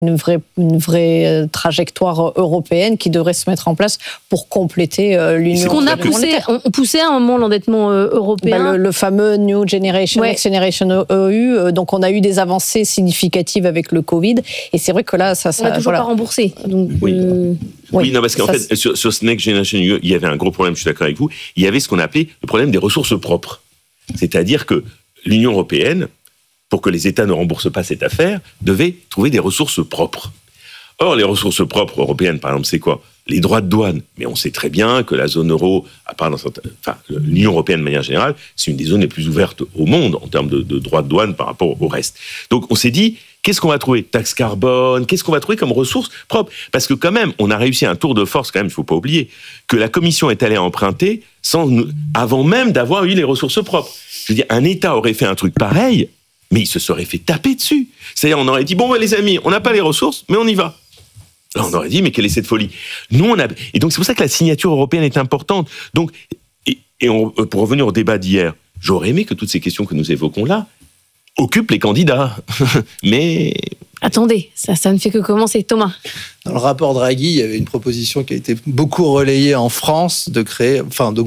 une vraie trajectoire européenne qui devrait se mettre en place pour compléter l'Union européenne. On poussait à un moment l'endettement européen. Le fameux New Generation, Next Generation EU. Donc on a eu des avancées significatives avec le Covid. Et c'est vrai que là, on n'a toujours pas remboursé. Donc, oui, non, parce qu'en fait, sur ce Next Generation EU, il y avait un gros problème, je suis d'accord avec vous. Il y avait ce qu'on appelait le problème des ressources propres. C'est-à-dire que l'Union européenne, pour que les États ne remboursent pas cette affaire, devait trouver des ressources propres. Or, les ressources propres européennes, par exemple, c'est quoi ? Les droits de douane. Mais on sait très bien que la zone euro, l'Union européenne de manière générale, c'est une des zones les plus ouvertes au monde en termes de droits de douane par rapport au reste. Donc, on s'est dit, qu'est-ce qu'on va trouver ? Taxe carbone, qu'est-ce qu'on va trouver comme ressources propres ? Parce que quand même, on a réussi un tour de force, quand même, il ne faut pas oublier, que la Commission est allée emprunter avant même d'avoir eu les ressources propres. Je veux dire, un État aurait fait un truc pareil, mais il se serait fait taper dessus. C'est-à-dire, on aurait dit, bon, les amis, on n'a pas les ressources, mais on y va. Là, on aurait dit, mais quelle est cette folie ? Et donc, c'est pour ça que la signature européenne est importante. Donc, pour revenir au débat d'hier, j'aurais aimé que toutes ces questions que nous évoquons là occupent les candidats. Mais... Attendez, ça ne fait que commencer. Thomas. Dans le rapport Draghi, il y avait une proposition qui a été beaucoup relayée en France de créer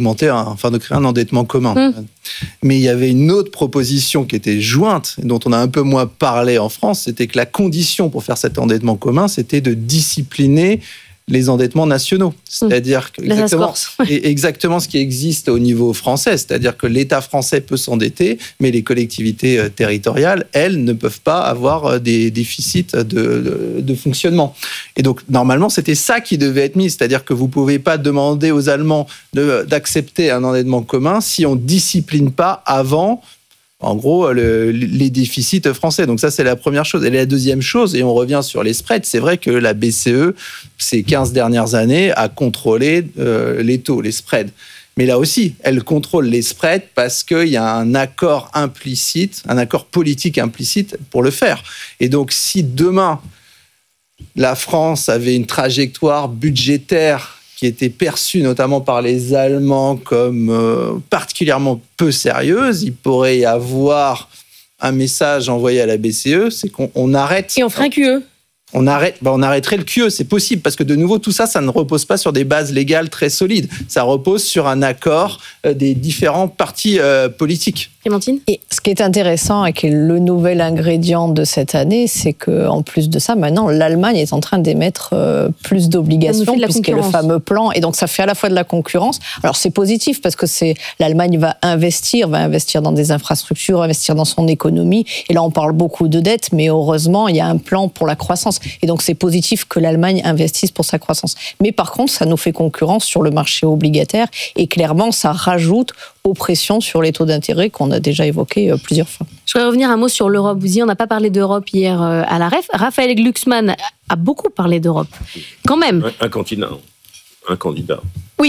un endettement commun. Mais il y avait une autre proposition qui était jointe, dont on a un peu moins parlé en France, c'était que la condition pour faire cet endettement commun, c'était de discipliner les endettements nationaux. C'est-à-dire que exactement ce qui existe au niveau français. C'est-à-dire que l'État français peut s'endetter, mais les collectivités territoriales, elles, ne peuvent pas avoir des déficits de fonctionnement. Et donc, normalement, c'était ça qui devait être mis. C'est-à-dire que vous ne pouvez pas demander aux Allemands d'accepter un endettement commun si on ne discipline pas avant... En gros, les déficits français. Donc ça, c'est la première chose. Et la deuxième chose, et on revient sur les spreads, c'est vrai que la BCE, ces 15 dernières années, a contrôlé les taux, les spreads. Mais là aussi, elle contrôle les spreads parce qu'il y a un accord implicite, un accord politique implicite pour le faire. Et donc, si demain, la France avait une trajectoire budgétaire qui était perçue notamment par les Allemands comme particulièrement peu sérieuse, il pourrait y avoir un message envoyé à la BCE, c'est qu'on arrête... Et on ferait un QE. On arrêterait le QE, c'est possible, parce que de nouveau, tout ça, ça ne repose pas sur des bases légales très solides. Ça repose sur un accord des différents partis politiques. Clémentine ? Et ce qui est intéressant et qui est le nouvel ingrédient de cette année, c'est qu'en plus de ça, maintenant, l'Allemagne est en train d'émettre plus d'obligations, puisqu'il y a le fameux plan. Et donc, ça fait à la fois de la concurrence. Alors, c'est positif, parce que l'Allemagne va investir dans des infrastructures, investir dans son économie. Et là, on parle beaucoup de dettes, mais heureusement, il y a un plan pour la croissance. Et donc, c'est positif que l'Allemagne investisse pour sa croissance. Mais par contre, ça nous fait concurrence sur le marché obligataire. Et clairement, ça rajoute aux pressions sur les taux d'intérêt qu'on a déjà évoquées plusieurs fois. Je voudrais revenir un mot sur l'Europe. Vous disiez, on n'a pas parlé d'Europe hier à la REF. Raphaël Glucksmann a beaucoup parlé d'Europe. Quand même. Un candidat. Oui,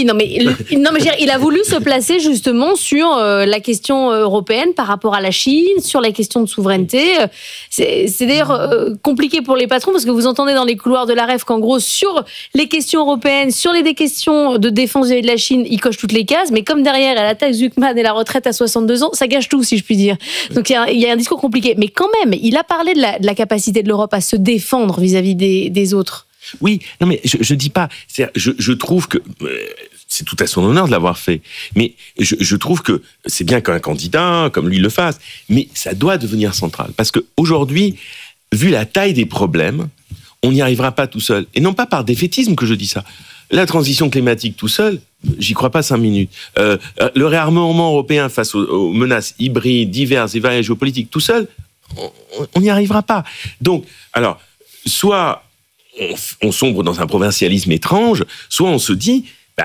il a voulu se placer justement sur la question européenne par rapport à la Chine, sur la question de souveraineté. C'est d'ailleurs compliqué pour les patrons parce que vous entendez dans les couloirs de la REF qu'en gros, sur les questions européennes, sur les questions de défense de la Chine, il coche toutes les cases, mais comme derrière, elle attaque Zuckman et la retraite à 62 ans, ça gâche tout, si je puis dire. Donc il y a un discours compliqué. Mais quand même, il a parlé de la capacité de l'Europe à se défendre vis-à-vis des autres. Oui, non mais je dis pas. Je trouve que c'est tout à son honneur de l'avoir fait. Mais je trouve que c'est bien qu'un candidat comme lui le fasse, mais ça doit devenir central parce que aujourd'hui, vu la taille des problèmes, on n'y arrivera pas tout seul. Et non pas par défaitisme que je dis ça. La transition climatique tout seul, j'y crois pas 5 minutes. Le réarmement européen face aux menaces hybrides, diverses et variées géopolitiques tout seul, on n'y arrivera pas. Donc, alors, soit on sombre dans un provincialisme étrange, soit on se dit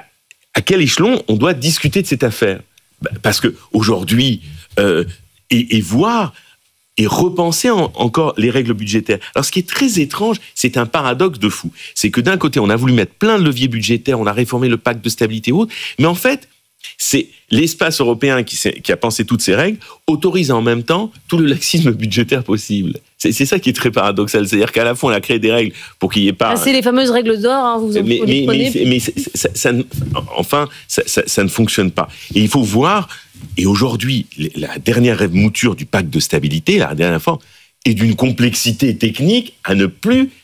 à quel échelon on doit discuter de cette affaire. Parce qu'aujourd'hui, et voir et repenser encore les règles budgétaires. Alors ce qui est très étrange, c'est un paradoxe de fou. C'est que d'un côté, on a voulu mettre plein de leviers budgétaires, on a réformé le pacte de stabilité et autres, mais en fait, c'est l'espace européen qui a pensé toutes ces règles, autorise en même temps tout le laxisme budgétaire possible. C'est ça qui est très paradoxal. C'est-à-dire qu'à la fois, on a créé des règles pour qu'il n'y ait pas... c'est les fameuses règles d'or, vous en prenez. Mais ça ne fonctionne pas. Et il faut voir, et aujourd'hui, la dernière mouture du pacte de stabilité, la dernière fois, est d'une complexité technique à ne plus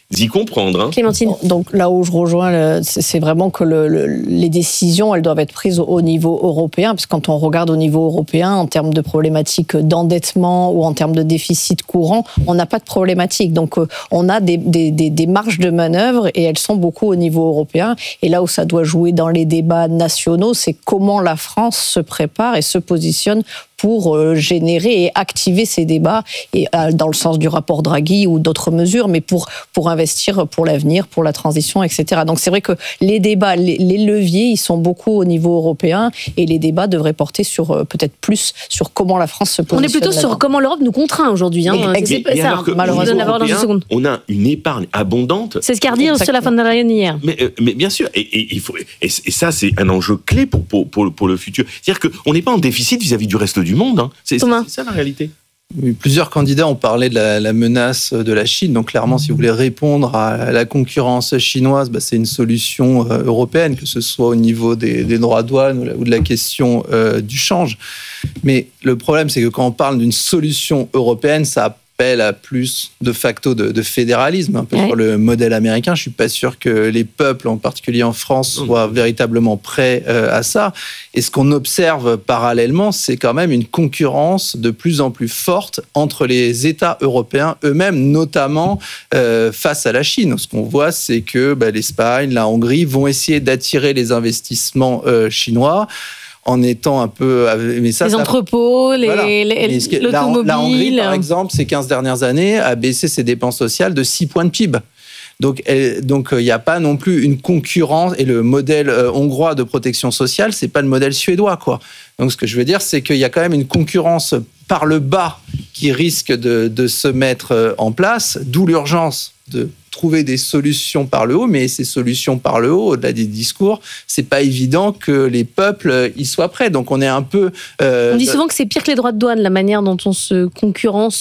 y comprendre. Hein. Clémentine. Donc là où je rejoins, c'est vraiment que les décisions, elles doivent être prises au niveau européen, parce que quand on regarde au niveau européen, en termes de problématiques d'endettement ou en termes de déficit courant, on n'a pas de problématique. Donc on a des marges de manœuvre et elles sont beaucoup au niveau européen. Et là où ça doit jouer dans les débats nationaux, c'est comment la France se prépare et se positionne pour générer et activer ces débats, et dans le sens du rapport Draghi ou d'autres mesures, mais pour investir pour l'avenir, pour la transition, etc. Donc c'est vrai que les débats, les leviers, ils sont beaucoup au niveau européen, et les débats devraient porter sur peut-être plus sur comment la France se positionne. On est plutôt sur comment l'Europe nous contraint aujourd'hui. C'est ça, malheureusement. On a une épargne abondante. C'est ce qu'a dit Ursula von der Leyen hier. Mais bien sûr, et ça c'est un enjeu clé pour le futur. C'est-à-dire qu'on n'est pas en déficit vis-à-vis du reste du monde. Hein. C'est ça la réalité. Plusieurs candidats ont parlé de la menace de la Chine. Donc clairement, si vous voulez répondre à la concurrence chinoise, c'est une solution européenne, que ce soit au niveau des droits de douane ou de la question du change. Mais le problème, c'est que quand on parle d'une solution européenne, ça appelle à plus de facto de fédéralisme, un peu sur le modèle américain. Je suis pas sûr que les peuples, en particulier en France, soient véritablement prêts à ça. Et ce qu'on observe parallèlement, c'est quand même une concurrence de plus en plus forte entre les États européens eux-mêmes, notamment face à la Chine. Ce qu'on voit, c'est que l'Espagne, la Hongrie vont essayer d'attirer les investissements chinois, en étant un peu... Mais ça, les entrepôts, l'automobile... La Hongrie, par exemple, ces 15 dernières années, a baissé ses dépenses sociales de 6 points de PIB. Donc, il n'y a pas non plus une concurrence. Et le modèle hongrois de protection sociale, c'est pas le modèle suédois, quoi. Donc, ce que je veux dire, c'est qu'il y a quand même une concurrence par le bas qui risque de se mettre en place, d'où l'urgence de trouver des solutions par le haut, mais ces solutions par le haut, au-delà des discours, c'est pas évident que les peuples y soient prêts. Donc on est un peu... on dit souvent que c'est pire que les droits de douane, la manière dont on se concurrence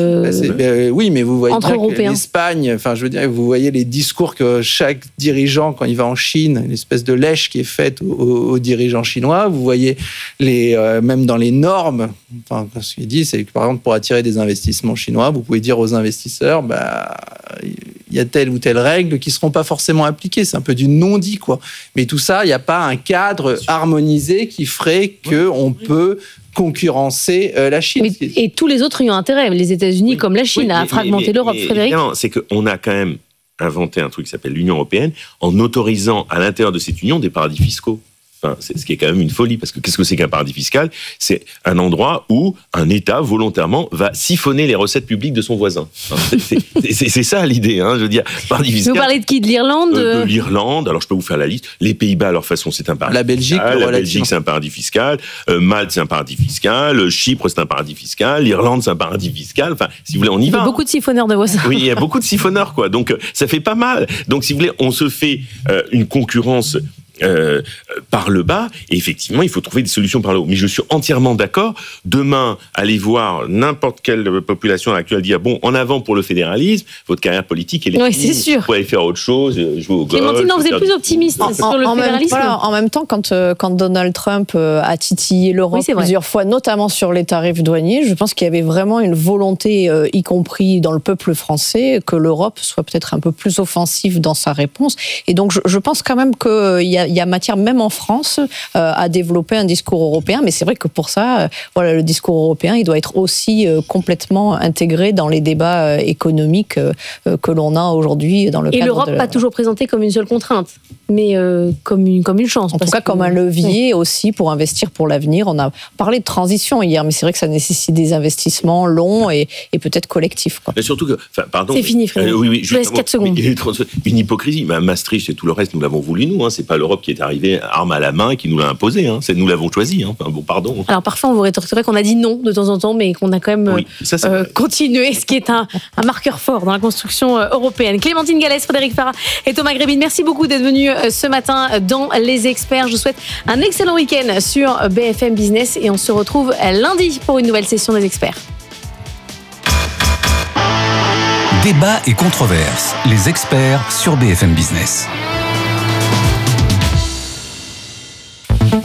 oui, mais vous voyez entre bien Européens. Que l'Espagne, vous voyez les discours que chaque dirigeant, quand il va en Chine, une espèce de lèche qui est faite aux dirigeants chinois. Vous voyez même dans les normes, ce qu'il dit, c'est que par exemple, pour attirer des investissements chinois, vous pouvez dire aux investisseurs, il y a telle ou telle règle qui ne seront pas forcément appliquées. C'est un peu du non-dit, quoi. Mais tout ça, il n'y a pas un cadre harmonisé qui ferait qu'on peut concurrencer la Chine. Et tous les autres y ont intérêt, les États-Unis comme la Chine, à fragmenter l'Europe, Frédéric. C'est qu'on a quand même inventé un truc qui s'appelle l'Union européenne en autorisant à l'intérieur de cette union des paradis fiscaux. C'est ce qui est quand même une folie, parce que qu'est-ce que c'est qu'un paradis fiscal ? C'est un endroit où un État, volontairement, va siphonner les recettes publiques de son voisin. C'est ça l'idée, je veux dire. Paradis fiscal. Vous parlez de qui ? De l'Irlande ? De l'Irlande, alors je peux vous faire la liste. Les Pays-Bas, à leur façon, c'est un paradis fiscal. La Belgique, c'est un paradis fiscal. Malte, c'est un paradis fiscal. Chypre, c'est un paradis fiscal. L'Irlande, c'est un paradis fiscal. Enfin, si vous voulez, on y va. Il y a beaucoup de siphonneurs de voisins. Oui, il y a beaucoup de siphonneurs, quoi. Donc, ça fait pas mal. Donc, si vous voulez, on se fait une concurrence par le bas, et effectivement, il faut trouver des solutions par le haut. Mais je suis entièrement d'accord. Demain, allez voir n'importe quelle population actuelle dire en avant pour le fédéralisme, votre carrière politique, elle est finie. C'est sûr. Vous pouvez aller faire autre chose, jouer au golf. Clémentine, vous êtes plus optimiste sur le fédéralisme. En même temps, quand Donald Trump a titillé l'Europe plusieurs fois, notamment sur les tarifs douaniers, je pense qu'il y avait vraiment une volonté, y compris dans le peuple français, que l'Europe soit peut-être un peu plus offensive dans sa réponse. Et donc, je pense quand même qu'il y a matière, même en France, à développer un discours européen. Mais c'est vrai que pour ça, le discours européen, il doit être aussi complètement intégré dans les débats économiques que l'on a aujourd'hui dans le cadre de... Et l'Europe pas toujours présentée comme une seule contrainte, mais comme une chance. En tout cas, comme un levier aussi pour investir pour l'avenir. On a parlé de transition hier, mais c'est vrai que ça nécessite des investissements longs et peut-être collectifs. Mais surtout que... Pardon. C'est fini, Frédéric. Je laisse 4 secondes. Une hypocrisie. Maastricht et tout le reste, nous l'avons voulu, nous. C'est pas l'Europe qui est arrivée arme à la main et qui nous l'a imposé. Nous l'avons choisi. Pardon. Alors parfois, on vous rétorquerait qu'on a dit non de temps en temps, mais qu'on a quand même continué, ce qui est un marqueur fort dans la construction européenne. Clémentine Gallès, Frédéric Farah et Thomas Grébin, merci beaucoup d'être venus ce matin dans Les Experts. Je vous souhaite un excellent week-end sur BFM Business et on se retrouve lundi pour une nouvelle session des Experts. Débat et controverses. Les Experts sur BFM Business.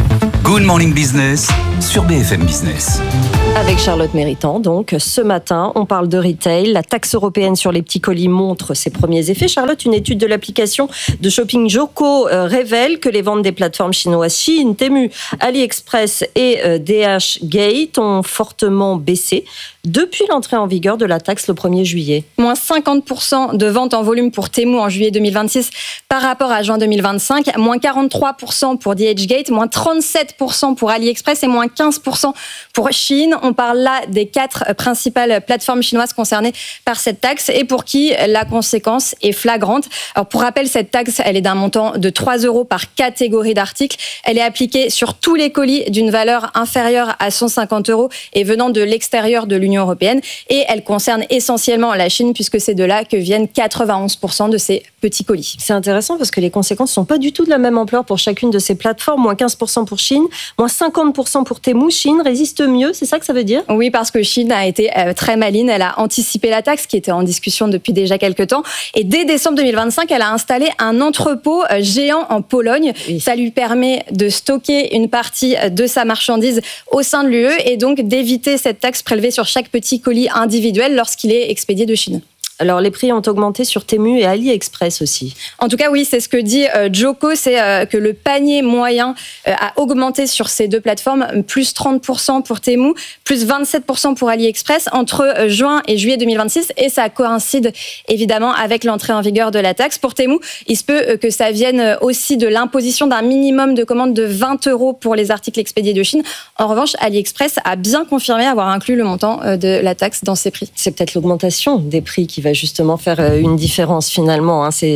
Good Morning Business sur BFM Business. Avec Charlotte Méritant, donc, ce matin, on parle de retail. La taxe européenne sur les petits colis montre ses premiers effets. Charlotte, une étude de l'application de shopping Joko révèle que les ventes des plateformes chinoises Shein, Temu, AliExpress et DHgate ont fortement baissé depuis l'entrée en vigueur de la taxe le 1er juillet. Moins 50% de ventes en volume pour Temu en juillet 2026 par rapport à juin 2025, moins 43% pour DHgate, moins 37% pour AliExpress et moins 15% pour Shein. On parle là des 4 principales plateformes chinoises concernées par cette taxe et pour qui la conséquence est flagrante. Alors pour rappel, cette taxe, elle est d'un montant de 3 € par catégorie d'articles. Elle est appliquée sur tous les colis d'une valeur inférieure à 150 € et venant de l'extérieur de l'Union européenne. Et elle concerne essentiellement la Chine puisque c'est de là que viennent 91% de ces petits colis. C'est intéressant parce que les conséquences ne sont pas du tout de la même ampleur pour chacune de ces plateformes. Moins 15% pour Shein, moins 50% pour Temu. Shein résiste mieux, c'est ça que ça veut dire ? Oui, parce que Shein a été très maline. Elle a anticipé la taxe qui était en discussion depuis déjà quelques temps. Et dès décembre 2025, elle a installé un entrepôt géant en Pologne. Oui. Ça lui permet de stocker une partie de sa marchandise au sein de l'UE et donc d'éviter cette taxe prélevée sur chaque petit colis individuel lorsqu'il est expédié de Chine. Alors, les prix ont augmenté sur Temu et AliExpress aussi. En tout cas, oui, c'est ce que dit Joko, c'est que le panier moyen a augmenté sur ces deux plateformes, plus 30% pour Temu, plus 27% pour AliExpress entre juin et juillet 2026. Et ça coïncide évidemment avec l'entrée en vigueur de la taxe. Pour Temu, il se peut que ça vienne aussi de l'imposition d'un minimum de commande de 20 € pour les articles expédiés de Chine. En revanche, AliExpress a bien confirmé avoir inclus le montant de la taxe dans ses prix. C'est peut-être l'augmentation des prix qui va justement faire une différence finalement. C'est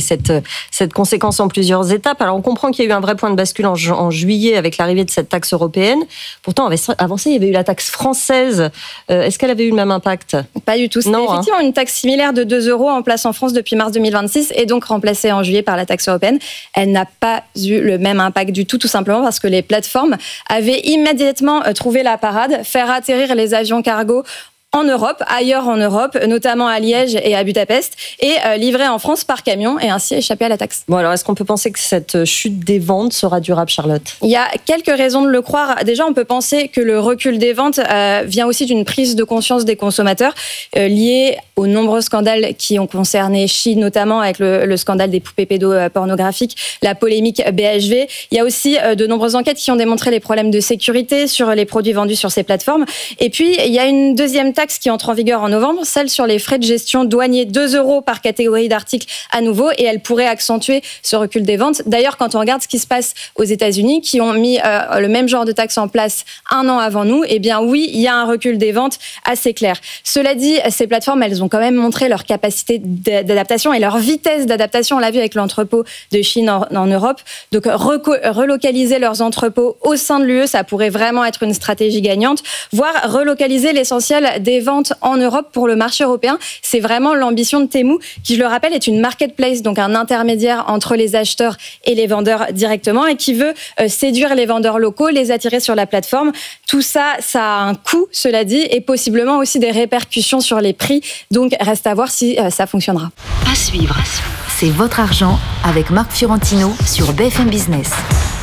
cette conséquence en plusieurs étapes. Alors on comprend qu'il y a eu un vrai point de bascule en juillet avec l'arrivée de cette taxe européenne. Pourtant, avant ça, il y avait eu la taxe française. Est-ce qu'elle avait eu le même impact ? Pas du tout. C'était effectivement une taxe similaire de 2 € en place en France depuis mars 2026 et donc remplacée en juillet par la taxe européenne. Elle n'a pas eu le même impact du tout simplement parce que les plateformes avaient immédiatement trouvé la parade, faire atterrir les avions cargo en Europe, ailleurs en Europe, notamment à Liège et à Budapest, et livré en France par camion et ainsi échapper à la taxe. Bon, alors est-ce qu'on peut penser que cette chute des ventes sera durable, Charlotte ? Il y a quelques raisons de le croire. Déjà, on peut penser que le recul des ventes vient aussi d'une prise de conscience des consommateurs liée aux nombreux scandales qui ont concerné Chine, notamment avec le scandale des poupées pédopornographiques, la polémique BHV. Il y a aussi de nombreuses enquêtes qui ont démontré les problèmes de sécurité sur les produits vendus sur ces plateformes. Et puis, il y a une deuxième taxe qui entre en vigueur en novembre, celle sur les frais de gestion douaniers, 2 € par catégorie d'articles à nouveau, et elle pourrait accentuer ce recul des ventes. D'ailleurs, quand on regarde ce qui se passe aux États-Unis, qui ont mis le même genre de taxe en place 1 an avant nous, eh bien oui, il y a un recul des ventes assez clair. Cela dit, ces plateformes, elles ont quand même montré leur capacité d'adaptation et leur vitesse d'adaptation. On l'a vu avec l'entrepôt de Chine en Europe. Donc, relocaliser leurs entrepôts au sein de l'UE, ça pourrait vraiment être une stratégie gagnante, voire relocaliser l'essentiel des ventes en Europe pour le marché européen. C'est vraiment l'ambition de Temu, qui, je le rappelle, est une marketplace, donc un intermédiaire entre les acheteurs et les vendeurs directement, et qui veut séduire les vendeurs locaux, les attirer sur la plateforme. Tout ça, ça a un coût, cela dit, et possiblement aussi des répercussions sur les prix. Donc, reste à voir si ça fonctionnera. À suivre, c'est Votre Argent avec Marc Fiorentino sur BFM Business.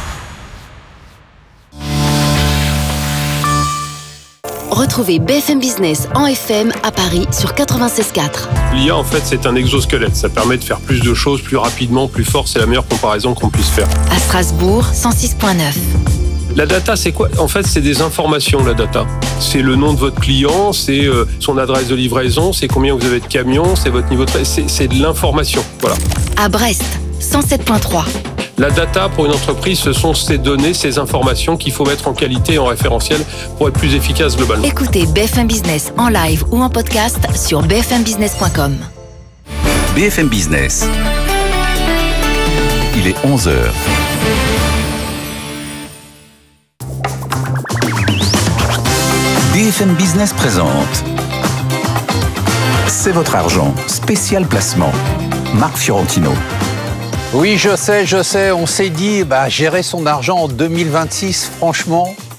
Retrouvez BFM Business en FM à Paris sur 96.4. L'IA, en fait, c'est un exosquelette. Ça permet de faire plus de choses, plus rapidement, plus fort. C'est la meilleure comparaison qu'on puisse faire. À Strasbourg, 106.9. La data, c'est quoi ? En fait, c'est des informations, la data. C'est le nom de votre client, c'est son adresse de livraison, c'est combien vous avez de camions, c'est votre niveau de... C'est de l'information, voilà. À Brest, 107.3. La data, pour une entreprise, ce sont ces données, ces informations qu'il faut mettre en qualité et en référentiel pour être plus efficace globalement. Écoutez BFM Business en live ou en podcast sur bfmbusiness.com. BFM Business. Il est 11h. BFM Business présente C'est votre argent, spécial placement. Marc Fiorentino. Oui, je sais, on s'est dit, gérer son argent en 2026, franchement,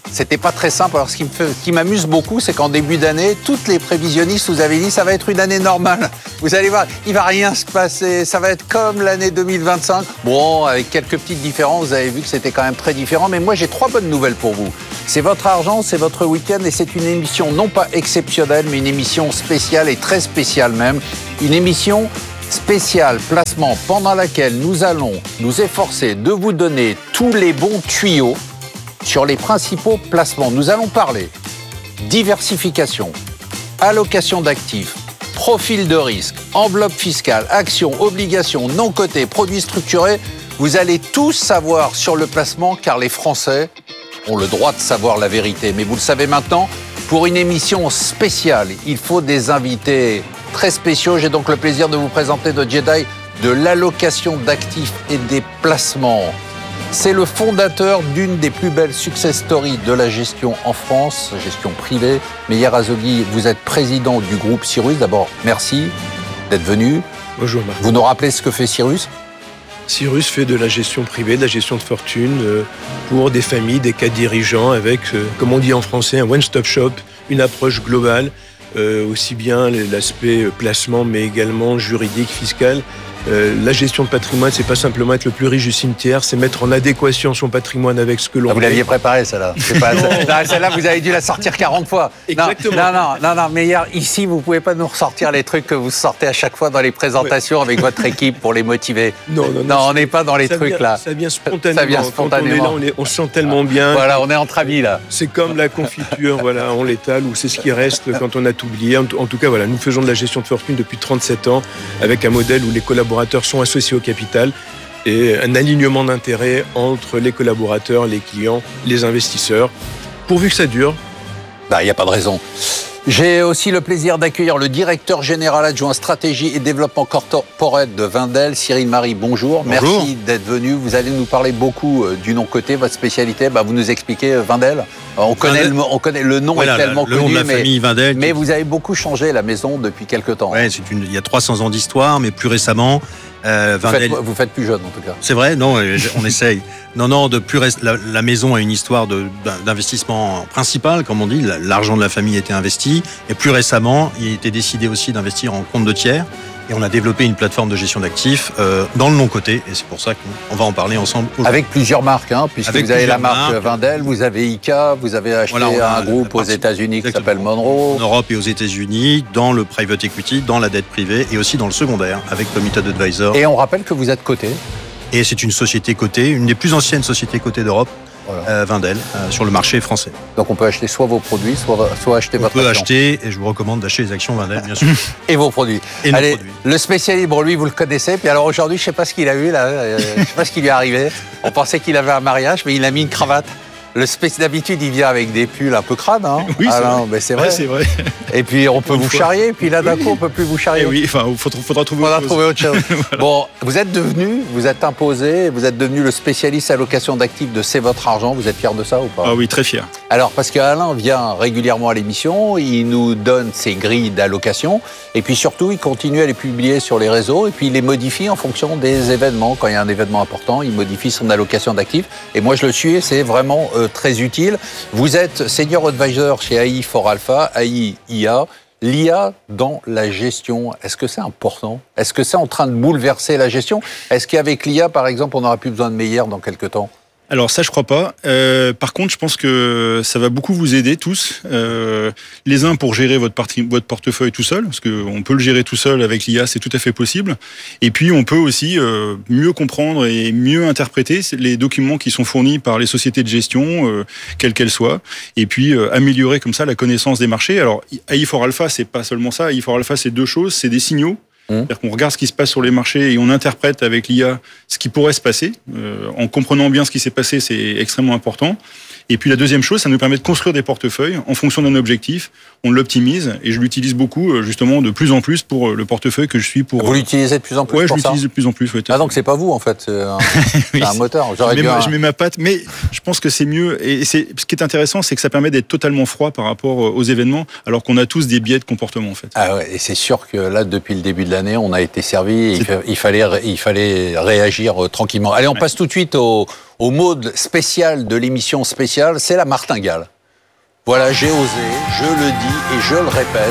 c'était pas très simple. Alors, ce qui m'amuse beaucoup, c'est qu'en début d'année, toutes les prévisionnistes vous avaient dit ça va être une année normale. Vous allez voir, il va rien se passer. Ça va être comme l'année 2025. Bon, avec quelques petites différences, vous avez vu que c'était quand même très différent. Mais moi, j'ai 3 bonnes nouvelles pour vous. C'est votre argent, c'est votre week-end et c'est une émission non pas exceptionnelle, mais une émission spéciale et très spéciale même. Une émission spéciale placement pendant laquelle nous allons nous efforcer de vous donner tous les bons tuyaux sur les principaux placements. Nous allons parler diversification, allocation d'actifs, profil de risque, enveloppe fiscale, actions, obligations, non cotées, produits structurés. Vous allez tout savoir sur le placement car les Français ont le droit de savoir la vérité. Mais vous le savez maintenant, pour une émission spéciale, il faut des invités très spéciaux. J'ai donc le plaisir de vous présenter de Jedi de l'allocation d'actifs et des placements. C'est le fondateur d'une des plus belles success stories de la gestion en France, gestion privée. Meyer Azoghi, vous êtes président du groupe Cyrus. D'abord, merci d'être venu. Bonjour Marc. Vous nous rappelez ce que fait Cyrus ? Cyrus fait de la gestion privée, de la gestion de fortune pour des familles, des cas dirigeants avec, comme on dit en français, un one-stop shop, une approche globale, aussi bien l'aspect placement mais également juridique, fiscal. La gestion de patrimoine, c'est pas simplement être le plus riche du cimetière, c'est mettre en adéquation son patrimoine avec ce que l'on... Vous l'aviez préparé, celle-là. Celle-là, vous avez dû la sortir 40 fois. Exactement. Non, mais hier, ici, vous pouvez pas nous ressortir les trucs que vous sortez à chaque fois dans les présentations avec votre équipe pour les motiver. Non, on n'est pas dans les trucs, là. Ça vient spontanément. Quand on est là, on se sent tellement bien. Voilà, on est entre amis, là. C'est comme la confiture, voilà, on l'étale ou c'est ce qui reste quand on a tout oublié. En tout cas, voilà, nous faisons de la gestion de fortune depuis 37 ans avec un modèle où les collaborateurs sont associés au capital et un alignement d'intérêts entre les collaborateurs, les clients, les investisseurs, pourvu que ça dure. Il n'y a pas de raison. J'ai aussi le plaisir d'accueillir le directeur général adjoint stratégie et développement corporate de Wendel, Cyril Marie, bonjour. Merci d'être venu. Vous allez nous parler beaucoup du non-coté, votre spécialité. Vous nous expliquez Wendel. On connaît le nom, voilà, est tellement connu, nom de la famille Wendel. Mais vous avez beaucoup changé la maison depuis quelques temps. Ouais, il y a 300 ans d'histoire, mais plus récemment... Wendel... Vous faites plus jeune en tout cas. C'est vrai, non, on essaye. Non, la maison a une histoire d'investissement principal, comme on dit. L'argent de la famille était investi. Et plus récemment, il était décidé aussi d'investir en compte de tiers. Et on a développé une plateforme de gestion d'actifs dans le non-coté. Et c'est pour ça qu'on va en parler ensemble aujourd'hui. Avec plusieurs marques, puisque vous avez la marque Wendel, vous avez ICA, vous avez acheté un groupe aux États-Unis qui s'appelle Monroe. En Europe et aux États-Unis, dans le private equity, dans la dette privée et aussi dans le secondaire avec Committed Advisor. Et on rappelle que vous êtes coté. Et c'est une société cotée, une des plus anciennes sociétés cotées d'Europe. Voilà. Wendel, sur le marché français. Donc on peut acheter soit vos produits, soit acheter votre action. On peut acheter, et je vous recommande d'acheter les actions Wendel, bien sûr. Et vos produits. Et nos produits. Le spécialiste, lui, vous le connaissez. Puis alors aujourd'hui, je ne sais pas ce qu'il a eu, là. Je ne sais pas ce qui lui est arrivé. On pensait qu'il avait un mariage, mais il a mis une cravate. D'habitude, il vient avec des pulls un peu crades. Oui, mais c'est vrai. Ouais, c'est vrai. Et puis, on peut vous charrier. Puis là, d'un coup, on ne peut plus vous charrier. Oui, faudra trouver autre chose. Voilà. Bon, vous êtes imposé, vous êtes devenu le spécialiste allocation d'actifs de C'est votre argent. Vous êtes fier de ça ou pas ? Ah oui, très fier. Alors, parce qu'Alain vient régulièrement à l'émission, il nous donne ses grilles d'allocation. Et puis surtout, il continue à les publier sur les réseaux. Et puis, il les modifie en fonction des événements. Quand il y a un événement important, il modifie son allocation d'actifs. Et moi, je le suis et c'est vraiment... très utile. Vous êtes senior advisor chez AI for Alpha, AI IA. L'IA dans la gestion, est-ce que c'est important ? Est-ce que c'est en train de bouleverser la gestion ? Est-ce qu'avec l'IA, par exemple, on n'aura plus besoin de Meyer dans quelques temps ? Alors ça, je crois pas. Par contre, je pense que ça va beaucoup vous aider tous. Les uns pour gérer votre portefeuille tout seul, parce qu'on peut le gérer tout seul avec l'IA, c'est tout à fait possible. Et puis, on peut aussi mieux comprendre et mieux interpréter les documents qui sont fournis par les sociétés de gestion, quelles qu'elles soient. Et puis, améliorer comme ça la connaissance des marchés. Alors, AI for Alpha, c'est pas seulement ça. AI for Alpha, c'est 2 choses. C'est des signaux. C'est-à-dire qu'on regarde ce qui se passe sur les marchés et on interprète avec l'IA ce qui pourrait se passer. En comprenant bien ce qui s'est passé, c'est extrêmement important. Et puis la deuxième chose, ça nous permet de construire des portefeuilles en fonction d'un objectif. On l'optimise et je l'utilise beaucoup, justement, de plus en plus pour le portefeuille que je suis pour... Vous l'utilisez de plus en plus pour ça ? Ouais, je l'utilise de plus en plus. Ouais, donc c'est pas vous, en fait, c'est un moteur. Je mets ma patte, mais je pense que c'est mieux. Et ce qui est intéressant, c'est que ça permet d'être totalement froid par rapport aux événements, alors qu'on a tous des biais de comportement, en fait. Ah ouais, et c'est sûr que là, depuis le début de l'année, on a été servi. Il fallait réagir tranquillement. Allez, on passe tout de suite au au mode spécial de l'émission spéciale, c'est la martingale. Voilà, j'ai osé, je le dis et je le répète.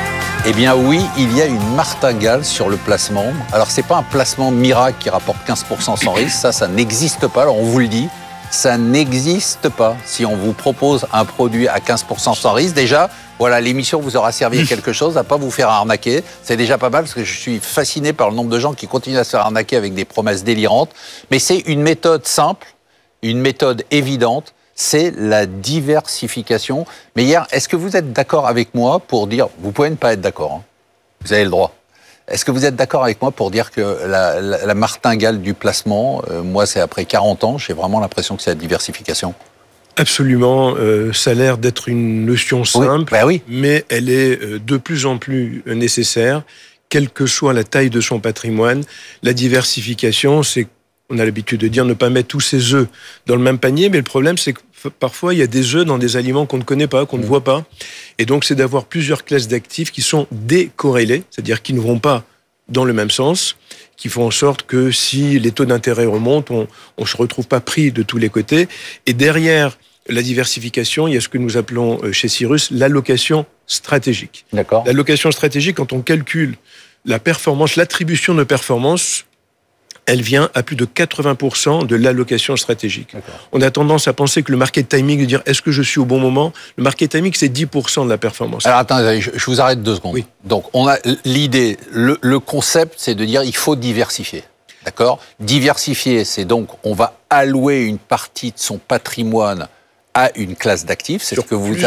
Eh bien oui, il y a une martingale sur le placement. Alors c'est pas un placement miracle qui rapporte 15% sans risque, ça n'existe pas, alors on vous le dit. Ça n'existe pas. Si on vous propose un produit à 15% sans risque, déjà, voilà, l'émission vous aura servi à quelque chose, à pas vous faire arnaquer. C'est déjà pas mal parce que je suis fasciné par le nombre de gens qui continuent à se faire arnaquer avec des promesses délirantes. Mais c'est une méthode simple, une méthode évidente, c'est la diversification. Mais hier, est-ce que vous êtes d'accord avec moi pour dire, vous pouvez ne pas être d'accord, hein, vous avez le droit. Est-ce que vous êtes d'accord avec moi pour dire que la martingale du placement, moi c'est après 40 ans, j'ai vraiment l'impression que c'est la diversification? Absolument, ça a l'air d'être une notion simple, mais elle est de plus en plus nécessaire, quelle que soit la taille de son patrimoine. La diversification, c'est, on a l'habitude de dire, ne pas mettre tous ses œufs dans le même panier, mais le problème c'est que parfois il y a des œufs dans des aliments qu'on ne connaît pas, qu'on ne voit pas. Et donc, c'est d'avoir plusieurs classes d'actifs qui sont décorrélées, c'est-à-dire qui ne vont pas dans le même sens, qui font en sorte que si les taux d'intérêt remontent, on ne se retrouve pas pris de tous les côtés. Et derrière la diversification, il y a ce que nous appelons chez Cyrus l'allocation stratégique. D'accord. L'allocation stratégique, quand on calcule la performance, l'attribution de performance, elle vient à plus de 80% de l'allocation stratégique. On a tendance à penser que le market timing, de dire est-ce que je suis au bon moment, le market timing, c'est 10% de la performance. Alors attendez, je vous arrête 2 secondes. Oui. Donc on a l'idée, le concept, c'est de dire il faut diversifier. D'accord ? Diversifier, c'est donc on va allouer une partie de son patrimoine à une classe d'actifs. C'est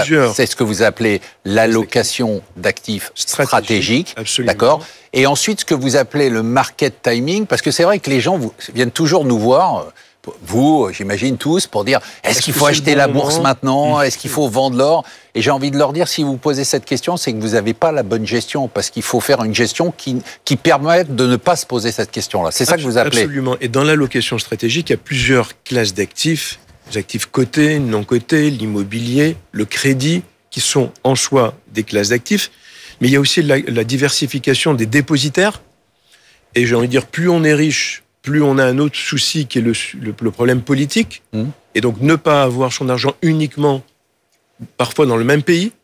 ce que vous appelez l'allocation d'actifs stratégiques. D'accord ? Et ensuite, ce que vous appelez le market timing, parce que c'est vrai que les gens viennent toujours nous voir, vous, j'imagine tous, pour dire est-ce qu'il faut acheter la bourse maintenant ? Est-ce qu'il faut vendre l'or ? Et j'ai envie de leur dire, si vous posez cette question, c'est que vous n'avez pas la bonne gestion, parce qu'il faut faire une gestion qui permette de ne pas se poser cette question-là. C'est ça que vous appelez. Absolument. Et dans l'allocation stratégique, il y a plusieurs classes d'actifs. Les actifs cotés, non cotés, l'immobilier, le crédit, qui sont en soi des classes d'actifs. Mais il y a aussi la diversification des dépositaires. Et j'ai envie de dire, plus on est riche, plus on a un autre souci qui est le problème politique. Et donc, ne pas avoir son argent uniquement, parfois dans le même pays,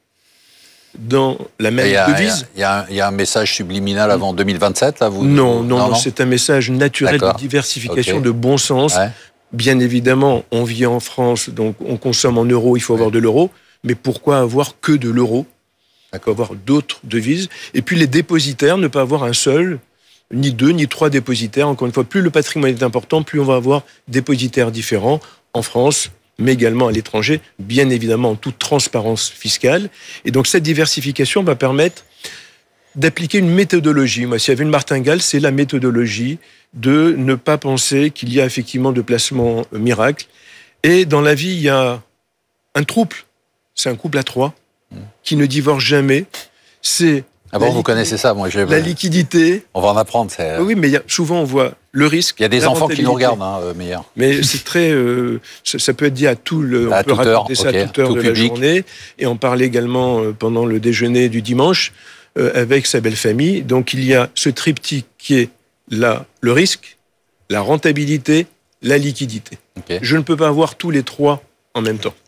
dans la même devise. Il y a un message subliminal avant 2027, là, Non, c'est un message naturel de diversification, de bon sens. Ouais. Bien évidemment, on vit en France, donc on consomme en euros, il faut avoir de l'euro. Mais pourquoi avoir que de l'euro ? Il faut avoir d'autres devises. Et puis les dépositaires, ne pas avoir un seul, ni 2, ni 3 dépositaires. Encore une fois, plus le patrimoine est important, plus on va avoir dépositaires différents en France, mais également à l'étranger, bien évidemment en toute transparence fiscale. Et donc cette diversification va permettre d'appliquer une méthodologie. Moi, s'il y avait une martingale, c'est la méthodologie de ne pas penser qu'il y a effectivement de placements miracles. Et dans la vie, il y a un couple, c'est un couple à 3, qui ne divorce jamais. C'est vous connaissez ça, moi. La liquidité. On va en apprendre. Oui, mais souvent on voit le risque. Il y a des enfants qui nous regardent, Meyer. Mais c'est très, ça peut être dit à tout le. On peut raconter ça à toute heure de la journée, et en parler également pendant le déjeuner du dimanche avec sa belle famille. Donc il y a ce triptyque qui est là, le risque, la rentabilité, la liquidité. Je ne peux pas avoir tous les 3 en même temps.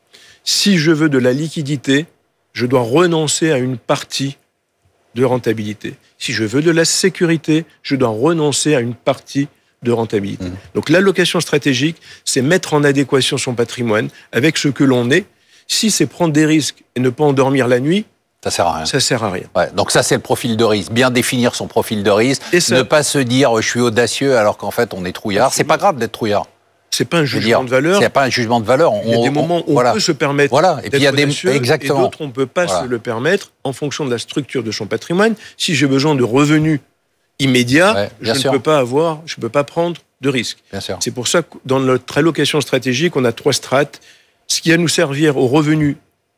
Si je veux de la liquidité, je dois renoncer à une partie de rentabilité. Si je veux de la sécurité, je dois renoncer à une partie de rentabilité. Donc l'allocation stratégique, c'est mettre en adéquation son patrimoine avec ce que l'on est. Si c'est prendre des risques et ne pas endormir la nuit, ça sert à rien. Ça sert à rien. Ouais, donc ça, c'est le profil de risque. Bien définir son profil de risque. Et ne pas se dire je suis audacieux alors qu'en fait on est trouillard. C'est pas grave d'être trouillard. C'est pas un jugement de valeur. C'est pas un jugement de valeur. Il y a des moments où on peut se permettre et puis il y a et d'autres on ne peut pas se le permettre en fonction de la structure de son patrimoine. Si j'ai besoin de revenus immédiats, je ne peux pas prendre de risques. C'est pour ça que dans notre allocation stratégique, on a 3 strates. Ce qui va nous servir aux revenus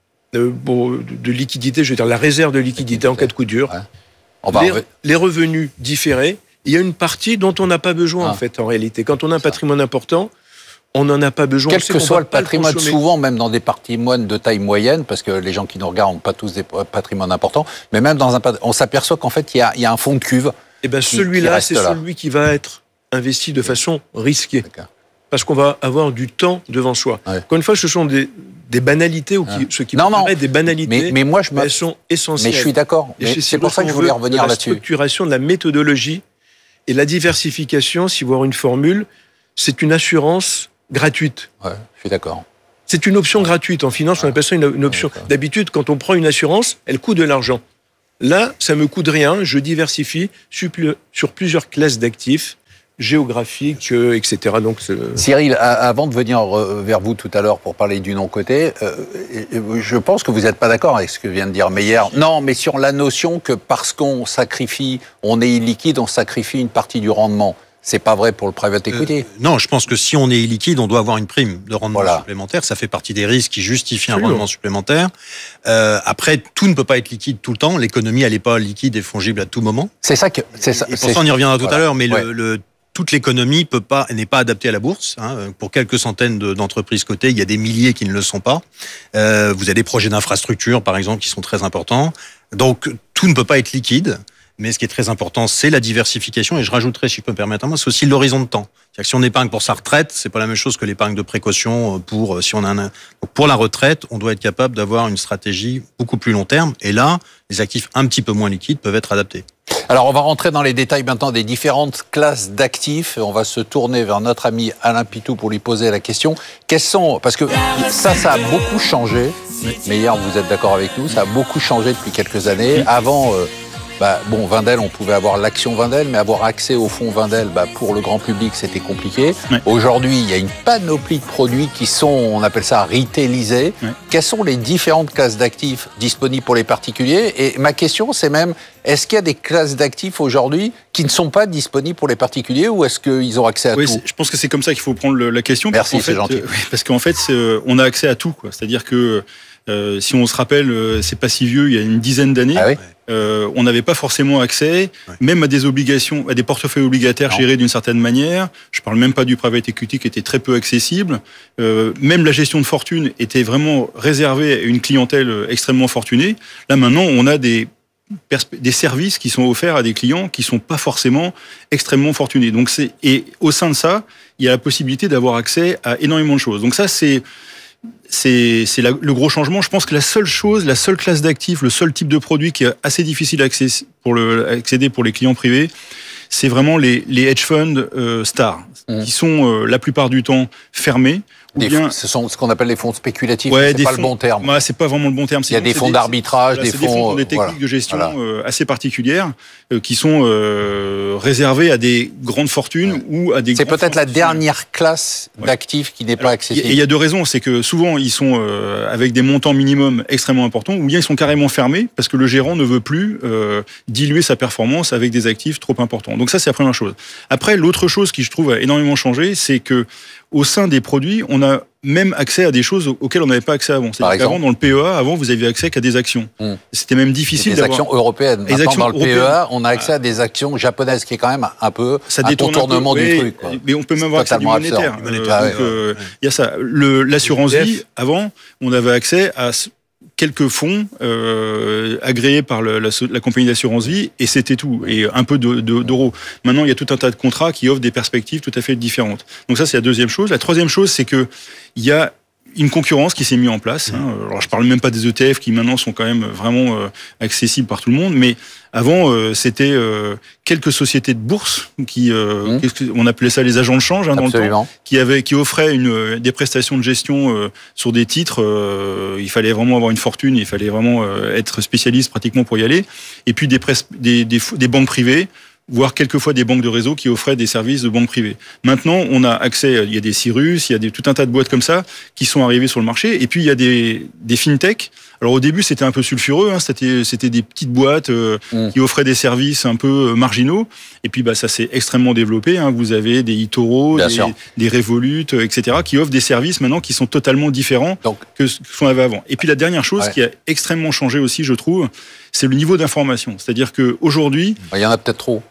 de liquidité, je veux dire la réserve de liquidité en cas de coup dur. Les revenus différés. Il y a une partie dont on n'a pas besoin, en fait, en réalité. Quand on a un patrimoine important, on n'en a pas besoin. Quel que soit le patrimoine, souvent, même dans des patrimoines de taille moyenne, parce que les gens qui nous regardent n'ont pas tous des patrimoines importants, mais même on s'aperçoit qu'en fait, il y a un fonds de cuve. Et bien, celui-là, c'est celui qui va être investi de façon risquée. parce qu'on va avoir du temps devant soi. Encore une fois, ce sont des banalités, ou ce qui paraît des banalités, mais moi, elles sont essentielles. Mais je suis d'accord. C'est pour ça que je voulais revenir là-dessus. La structuration de la méthodologie et la diversification, si vous avez une formule, c'est une assurance gratuite. Ouais, je suis d'accord. C'est une option gratuite. En finance, on appelle ça une option. D'habitude, quand on prend une assurance, elle coûte de l'argent. Là, ça me coûte rien. Je diversifie sur plusieurs classes d'actifs géographiques, etc. Donc, Cyril, avant de venir vers vous tout à l'heure pour parler du non-coté, je pense que vous n'êtes pas d'accord avec ce que vient de dire Meyer. Non, mais sur la notion que parce qu'on sacrifie, on est illiquide, on sacrifie une partie du rendement. C'est pas vrai pour le private equity. Non, je pense que si on est illiquide, on doit avoir une prime de rendement supplémentaire. Ça fait partie des risques qui justifient un rendement supplémentaire. Après, tout ne peut pas être liquide tout le temps. L'économie, elle n'est pas liquide et fongible à tout moment. C'est ça que. Et pour ça, on y reviendra tout à l'heure. Mais toute l'économie n'est pas adaptée à la bourse. Pour quelques centaines d'entreprises cotées, il y a des milliers qui ne le sont pas. Vous avez des projets d'infrastructure, par exemple, qui sont très importants. Donc, tout ne peut pas être liquide. Mais ce qui est très important, c'est la diversification. Et je rajouterais, si je peux me permettre, c'est aussi l'horizon de temps. C'est-à-dire que si on épargne pour sa retraite, c'est pas la même chose que l'épargne de précaution pour la retraite, on doit être capable d'avoir une stratégie beaucoup plus long terme. Et là, les actifs un petit peu moins liquides peuvent être adaptés. Alors, on va rentrer dans les détails maintenant des différentes classes d'actifs. On va se tourner vers notre ami Alain Pitou pour lui poser la question. Parce que ça a beaucoup changé. Mais hier, vous êtes d'accord avec nous, ça a beaucoup changé depuis quelques années. Avant... Wendel, on pouvait avoir l'action Wendel, mais avoir accès au fonds Wendel, pour le grand public, c'était compliqué. Ouais. Aujourd'hui, il y a une panoplie de produits qui sont, on appelle ça, retailisés. Ouais. Quelles sont les différentes classes d'actifs disponibles pour les particuliers? Et ma question, c'est même, est-ce qu'il y a des classes d'actifs aujourd'hui qui ne sont pas disponibles pour les particuliers, ou est-ce qu'ils ont accès à tout? Je pense que c'est comme ça qu'il faut prendre la question. Merci, c'est gentil. Parce qu'en fait, on a accès à tout, quoi. C'est-à-dire que si on se rappelle, c'est pas si vieux, il y a une dizaine d'années, on n'avait pas forcément accès, même à des obligations, à des portefeuilles obligataires gérés d'une certaine manière. Je parle même pas du private equity qui était très peu accessible. Même la gestion de fortune était vraiment réservée à une clientèle extrêmement fortunée. Là maintenant, on a des services qui sont offerts à des clients qui sont pas forcément extrêmement fortunés. Donc et au sein de ça, il y a la possibilité d'avoir accès à énormément de choses. Donc ça, c'est le gros changement. Je pense que la seule classe d'actifs, le seul type de produit qui est assez difficile à accéder pour les clients privés, c'est vraiment les hedge funds stars, qui sont la plupart du temps fermés. Ce sont ce qu'on appelle les fonds spéculatifs, c'est pas le bon terme. C'est pas vraiment le bon terme. Il y a des fonds d'arbitrage, des fonds... des techniques de gestion assez particulières qui sont réservées à des grandes fortunes ou à des... C'est peut-être la dernière classe d'actifs qui n'est pas accessible. Il y a deux raisons, c'est que souvent ils sont avec des montants minimums extrêmement importants, ou bien ils sont carrément fermés parce que le gérant ne veut plus diluer sa performance avec des actifs trop importants. Donc ça, c'est la première chose. Après, l'autre chose qui, je trouve, a énormément changé, c'est que au sein des produits, on a même accès à des choses auxquelles on n'avait pas accès avant. C'est-à-dire qu'avant, dans le PEA, avant, vous aviez accès qu'à des actions. C'était même difficile d'avoir... Des actions européennes. Maintenant, dans le PEA, on a accès à des actions japonaises, qui est quand même un peu un contournement du truc. Quoi. Mais on peut même avoir accès à du monétaire. Il y a ça. L'assurance vie, avant, on avait accès à quelques fonds agréés par la compagnie d'assurance vie, et c'était tout, et un peu d'euros. Maintenant, il y a tout un tas de contrats qui offrent des perspectives tout à fait différentes. Donc ça, c'est la deuxième chose. La troisième chose, c'est que il y a une concurrence qui s'est mise en place. Alors, je parle même pas des ETF qui maintenant sont quand même vraiment accessibles par tout le monde, mais avant, c'était quelques sociétés de bourse qui, on appelait ça les agents de change dans le temps, qui offraient des prestations de gestion sur des titres. Il fallait vraiment avoir une fortune, il fallait vraiment être spécialiste pratiquement pour y aller. Et puis des banques privées, voire quelquefois des banques de réseau qui offraient des services de banque privée. Maintenant, on a accès, il y a des Cyrus, il y a tout un tas de boîtes comme ça qui sont arrivées sur le marché, et puis il y a des fintech. Alors au début, c'était un peu sulfureux, c'était des petites boîtes qui offraient des services un peu marginaux, et puis ça s'est extrêmement développé. Vous avez des eToro, des Revolut, etc., qui offrent des services maintenant qui sont totalement différents que ce qu'on avait avant. Et puis la dernière chose qui a extrêmement changé aussi, je trouve, c'est le niveau d'information. C'est-à-dire qu'aujourd'hui... Il y en a peut-être trop.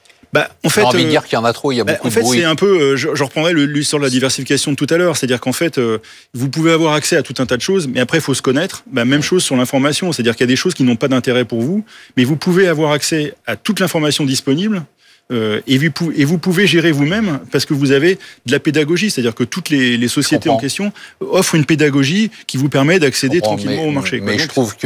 En fait, j'ai envie de dire qu'il y en a trop, il y a beaucoup de bruit. C'est un peu, je reprendrai l'histoire de la diversification de tout à l'heure, c'est-à-dire qu'en fait, vous pouvez avoir accès à tout un tas de choses, mais après, il faut se connaître. Même chose sur l'information, c'est-à-dire qu'il y a des choses qui n'ont pas d'intérêt pour vous, mais vous pouvez avoir accès à toute l'information disponible et vous pouvez gérer vous-même parce que vous avez de la pédagogie, c'est-à-dire que toutes les sociétés en question offrent une pédagogie qui vous permet d'accéder tranquillement au marché. Mais je trouve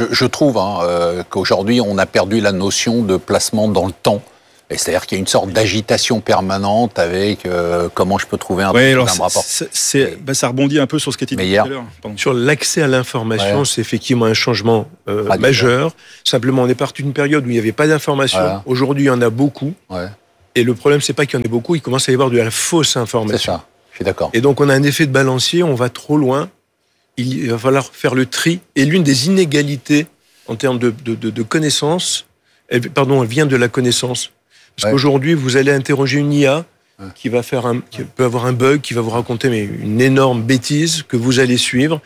qu'aujourd'hui, on a perdu la notion de placement dans le temps. Et c'est-à-dire qu'il y a une sorte d'agitation permanente avec comment je peux trouver un rapport. Ça rebondit un peu sur ce qui était dit tout à l'heure. Sur l'accès à l'information, c'est effectivement un changement majeur. Simplement, on est parti d'une période où il n'y avait pas d'information. Voilà. Aujourd'hui, il y en a beaucoup. Ouais. Et le problème, c'est pas qu'il y en ait beaucoup, il commence à y avoir de la fausse information. C'est ça, je suis d'accord. Et donc, on a un effet de balancier, on va trop loin. Il va falloir faire le tri. Et l'une des inégalités en termes de connaissances, elle vient de la connaissance. Parce qu'aujourd'hui, vous allez interroger une IA qui peut avoir un bug, qui va vous raconter une énorme bêtise que vous allez suivre,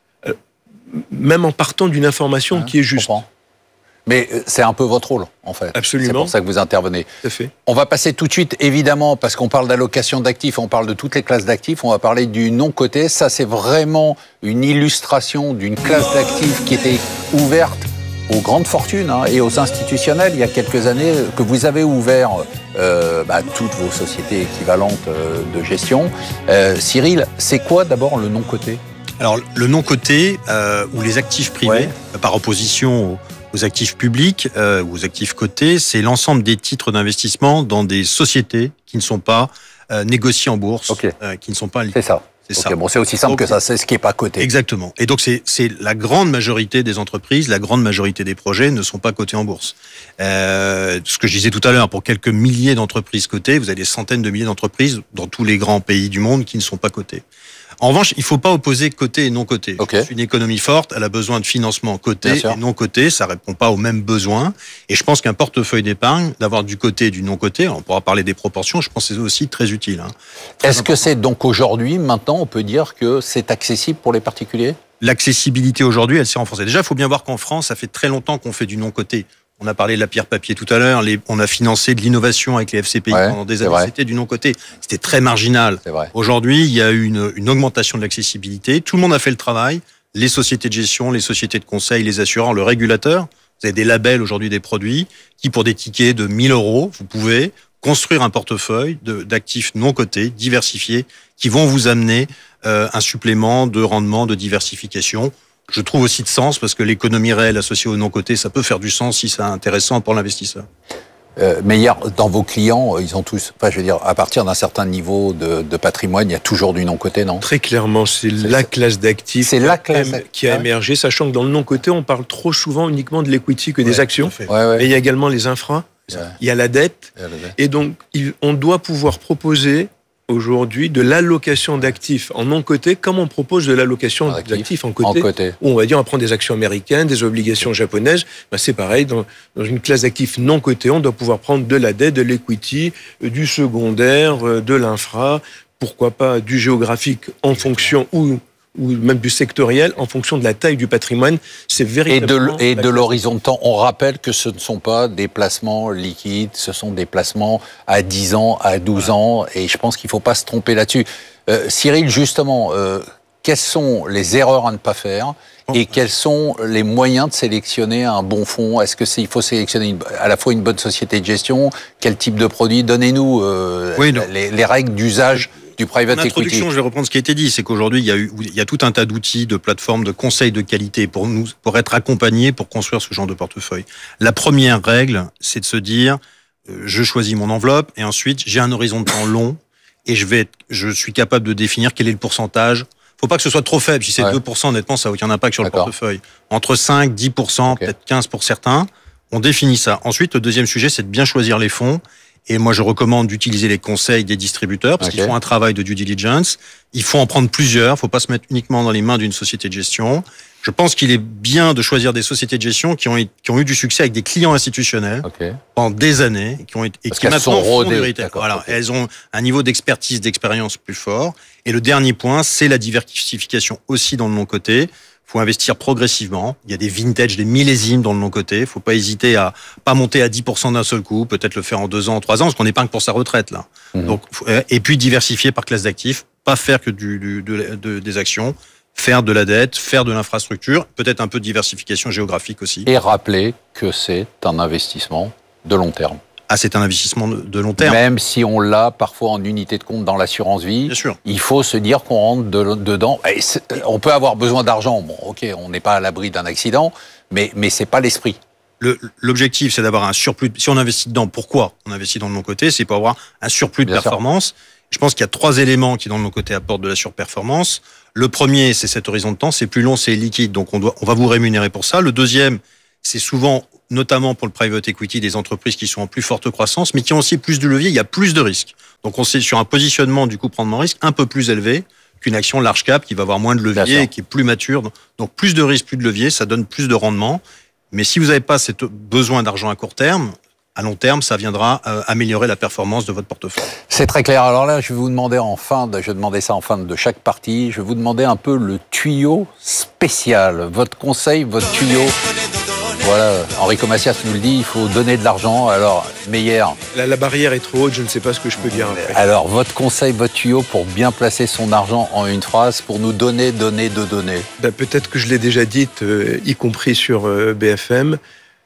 même en partant d'une information qui est juste. Mais c'est un peu votre rôle, en fait. Absolument. C'est pour ça que vous intervenez. Tout à fait. On va passer tout de suite, évidemment, parce qu'on parle d'allocation d'actifs, on parle de toutes les classes d'actifs, on va parler du non-coté. Ça, c'est vraiment une illustration d'une classe d'actifs qui était ouverte aux grandes fortunes et aux institutionnels il y a quelques années, que vous avez ouvert toutes vos sociétés équivalentes de gestion. Cyril, c'est quoi d'abord le non-coté ? Alors le non-coté ou les actifs privés, par opposition aux actifs publics ou aux actifs cotés, c'est l'ensemble des titres d'investissement dans des sociétés qui ne sont pas négociées en bourse, qui ne sont pas... C'est ça. Bon, c'est aussi simple que ça, c'est ce qui n'est pas coté. Exactement. Et donc, c'est la grande majorité des entreprises, la grande majorité des projets ne sont pas cotés en bourse. Ce que je disais tout à l'heure, pour quelques milliers d'entreprises cotées, vous avez des centaines de milliers d'entreprises dans tous les grands pays du monde qui ne sont pas cotées. En revanche, il ne faut pas opposer coté et non coté. Une économie forte, elle a besoin de financement coté et non coté, ça ne répond pas aux mêmes besoins. Et je pense qu'un portefeuille d'épargne, d'avoir du coté et du non coté, on pourra parler des proportions, je pense que c'est aussi très utile. Est-ce que c'est donc aujourd'hui, maintenant, on peut dire que c'est accessible pour les particuliers ? L'accessibilité aujourd'hui, elle s'est renforcée. Déjà, il faut bien voir qu'en France, ça fait très longtemps qu'on fait du non coté. On a parlé de la pierre papier tout à l'heure, on a financé de l'innovation avec les FCPI pendant des années, c'était du non-coté, c'était très marginal. Aujourd'hui, il y a eu une augmentation de l'accessibilité, tout le monde a fait le travail, les sociétés de gestion, les sociétés de conseil, les assureurs, le régulateur, vous avez des labels aujourd'hui des produits qui, pour des tickets de 1 000 €, vous pouvez construire un portefeuille d'actifs non cotés, diversifiés, qui vont vous amener un supplément de rendement, de diversification. Je trouve aussi de sens parce que l'économie réelle associée au non-coté, ça peut faire du sens si c'est intéressant pour l'investisseur. Mais dans vos clients, ils ont tous, à partir d'un certain niveau de patrimoine, il y a toujours du non-coté, non ? Très clairement, c'est la classe d'actifs qui a émergé, sachant que dans le non-coté, on parle trop souvent uniquement de l'equity que des actions. Mais il y a également les infras, il y a la dette. Et donc, on doit pouvoir proposer aujourd'hui de l'allocation d'actifs en non-coté, comme on propose de l'allocation d'actifs en coté. Où on va dire on prend des actions américaines, des obligations japonaises. C'est pareil, dans une classe d'actifs non cotés, on doit pouvoir prendre de la dette, de l'equity, du secondaire, de l'infra, pourquoi pas du géographique en fonction ou même du sectoriel, en fonction de la taille du patrimoine. C'est véritablement... Et de l'horizon de temps. On rappelle que ce ne sont pas des placements liquides, ce sont des placements à 10 ans, à 12 ans, et je pense qu'il ne faut pas se tromper là-dessus. Cyril, justement, quelles sont les erreurs à ne pas faire et quels sont les moyens de sélectionner un bon fonds ? Est-ce qu'il faut sélectionner à la fois une bonne société de gestion ? Quel type de produit ? Donnez-nous les règles d'usage du private equity. En introduction, je vais reprendre ce qui a été dit, c'est qu'aujourd'hui, il y a tout un tas d'outils, de plateformes, de conseils de qualité pour être accompagnés pour construire ce genre de portefeuille. La première règle, c'est de se dire, je choisis mon enveloppe et ensuite, j'ai un horizon de temps long et je suis capable de définir quel est le pourcentage. Faut pas que ce soit trop faible. Si c'est 2%, honnêtement, ça n'a aucun impact sur le portefeuille. Entre 5, 10%, peut-être 15% pour certains, on définit ça. Ensuite, le deuxième sujet, c'est de bien choisir les fonds. Et moi, je recommande d'utiliser les conseils des distributeurs parce qu'ils font un travail de due diligence. Il faut en prendre plusieurs. Il ne faut pas se mettre uniquement dans les mains d'une société de gestion. Je pense qu'il est bien de choisir des sociétés de gestion qui ont eu du succès avec des clients institutionnels pendant des années et qui maintenant font du retail. Voilà, elles ont un niveau d'expertise, d'expérience plus fort. Et le dernier point, c'est la diversification aussi dans le non-coté. Faut investir progressivement. Il y a des vintage, des millésimes dans le non-coté. Faut pas hésiter à pas monter à 10% d'un seul coup, peut-être le faire en 2 ans, 3 ans, parce qu'on épargne pour sa retraite, là. Donc, et puis diversifier par classe d'actifs. Pas faire que des actions. Faire de la dette, faire de l'infrastructure, peut-être un peu de diversification géographique aussi. Et rappeler que c'est un investissement de long terme. c'est un investissement de long terme. Même si on l'a parfois en unité de compte dans l'assurance vie, bien sûr, il faut se dire qu'on rentre dedans. Et on peut avoir besoin d'argent. Bon, ok, on n'est pas à l'abri d'un accident, mais c'est pas l'esprit. L'objectif, c'est d'avoir un surplus. Si on investit dedans, pourquoi on investit dans le non-coté? C'est pour avoir un surplus de performance. Je pense qu'il y a 3 éléments qui, dans le non-coté, apportent de la surperformance. Le premier, c'est cet horizon de temps. C'est plus long, c'est liquide. Donc, on va vous rémunérer pour ça. Le deuxième, c'est souvent, notamment pour le private equity, des entreprises qui sont en plus forte croissance, mais qui ont aussi plus de levier. Il y a plus de risques. Donc, on sait sur un positionnement, du coup, prendre un risque un peu plus élevé qu'une action large cap qui va avoir moins de levier et qui est plus mature. Donc, plus de risques, plus de levier, ça donne plus de rendement. Mais si vous n'avez pas ce besoin d'argent à court terme, à long terme, ça viendra améliorer la performance de votre portefeuille. C'est très clair. Alors là, je vais vous demander je demandais ça en fin de chaque partie, je vais vous demander un peu le tuyau spécial. Votre conseil, votre tuyau. Voilà, Enrico Macias nous le dit, il faut donner de l'argent. Alors, Meyer. La barrière est trop haute, je ne sais pas ce que je peux dire après. Alors, votre conseil, votre tuyau pour bien placer son argent en une phrase, pour nous donner. Peut-être que je l'ai déjà dite, y compris sur BFM.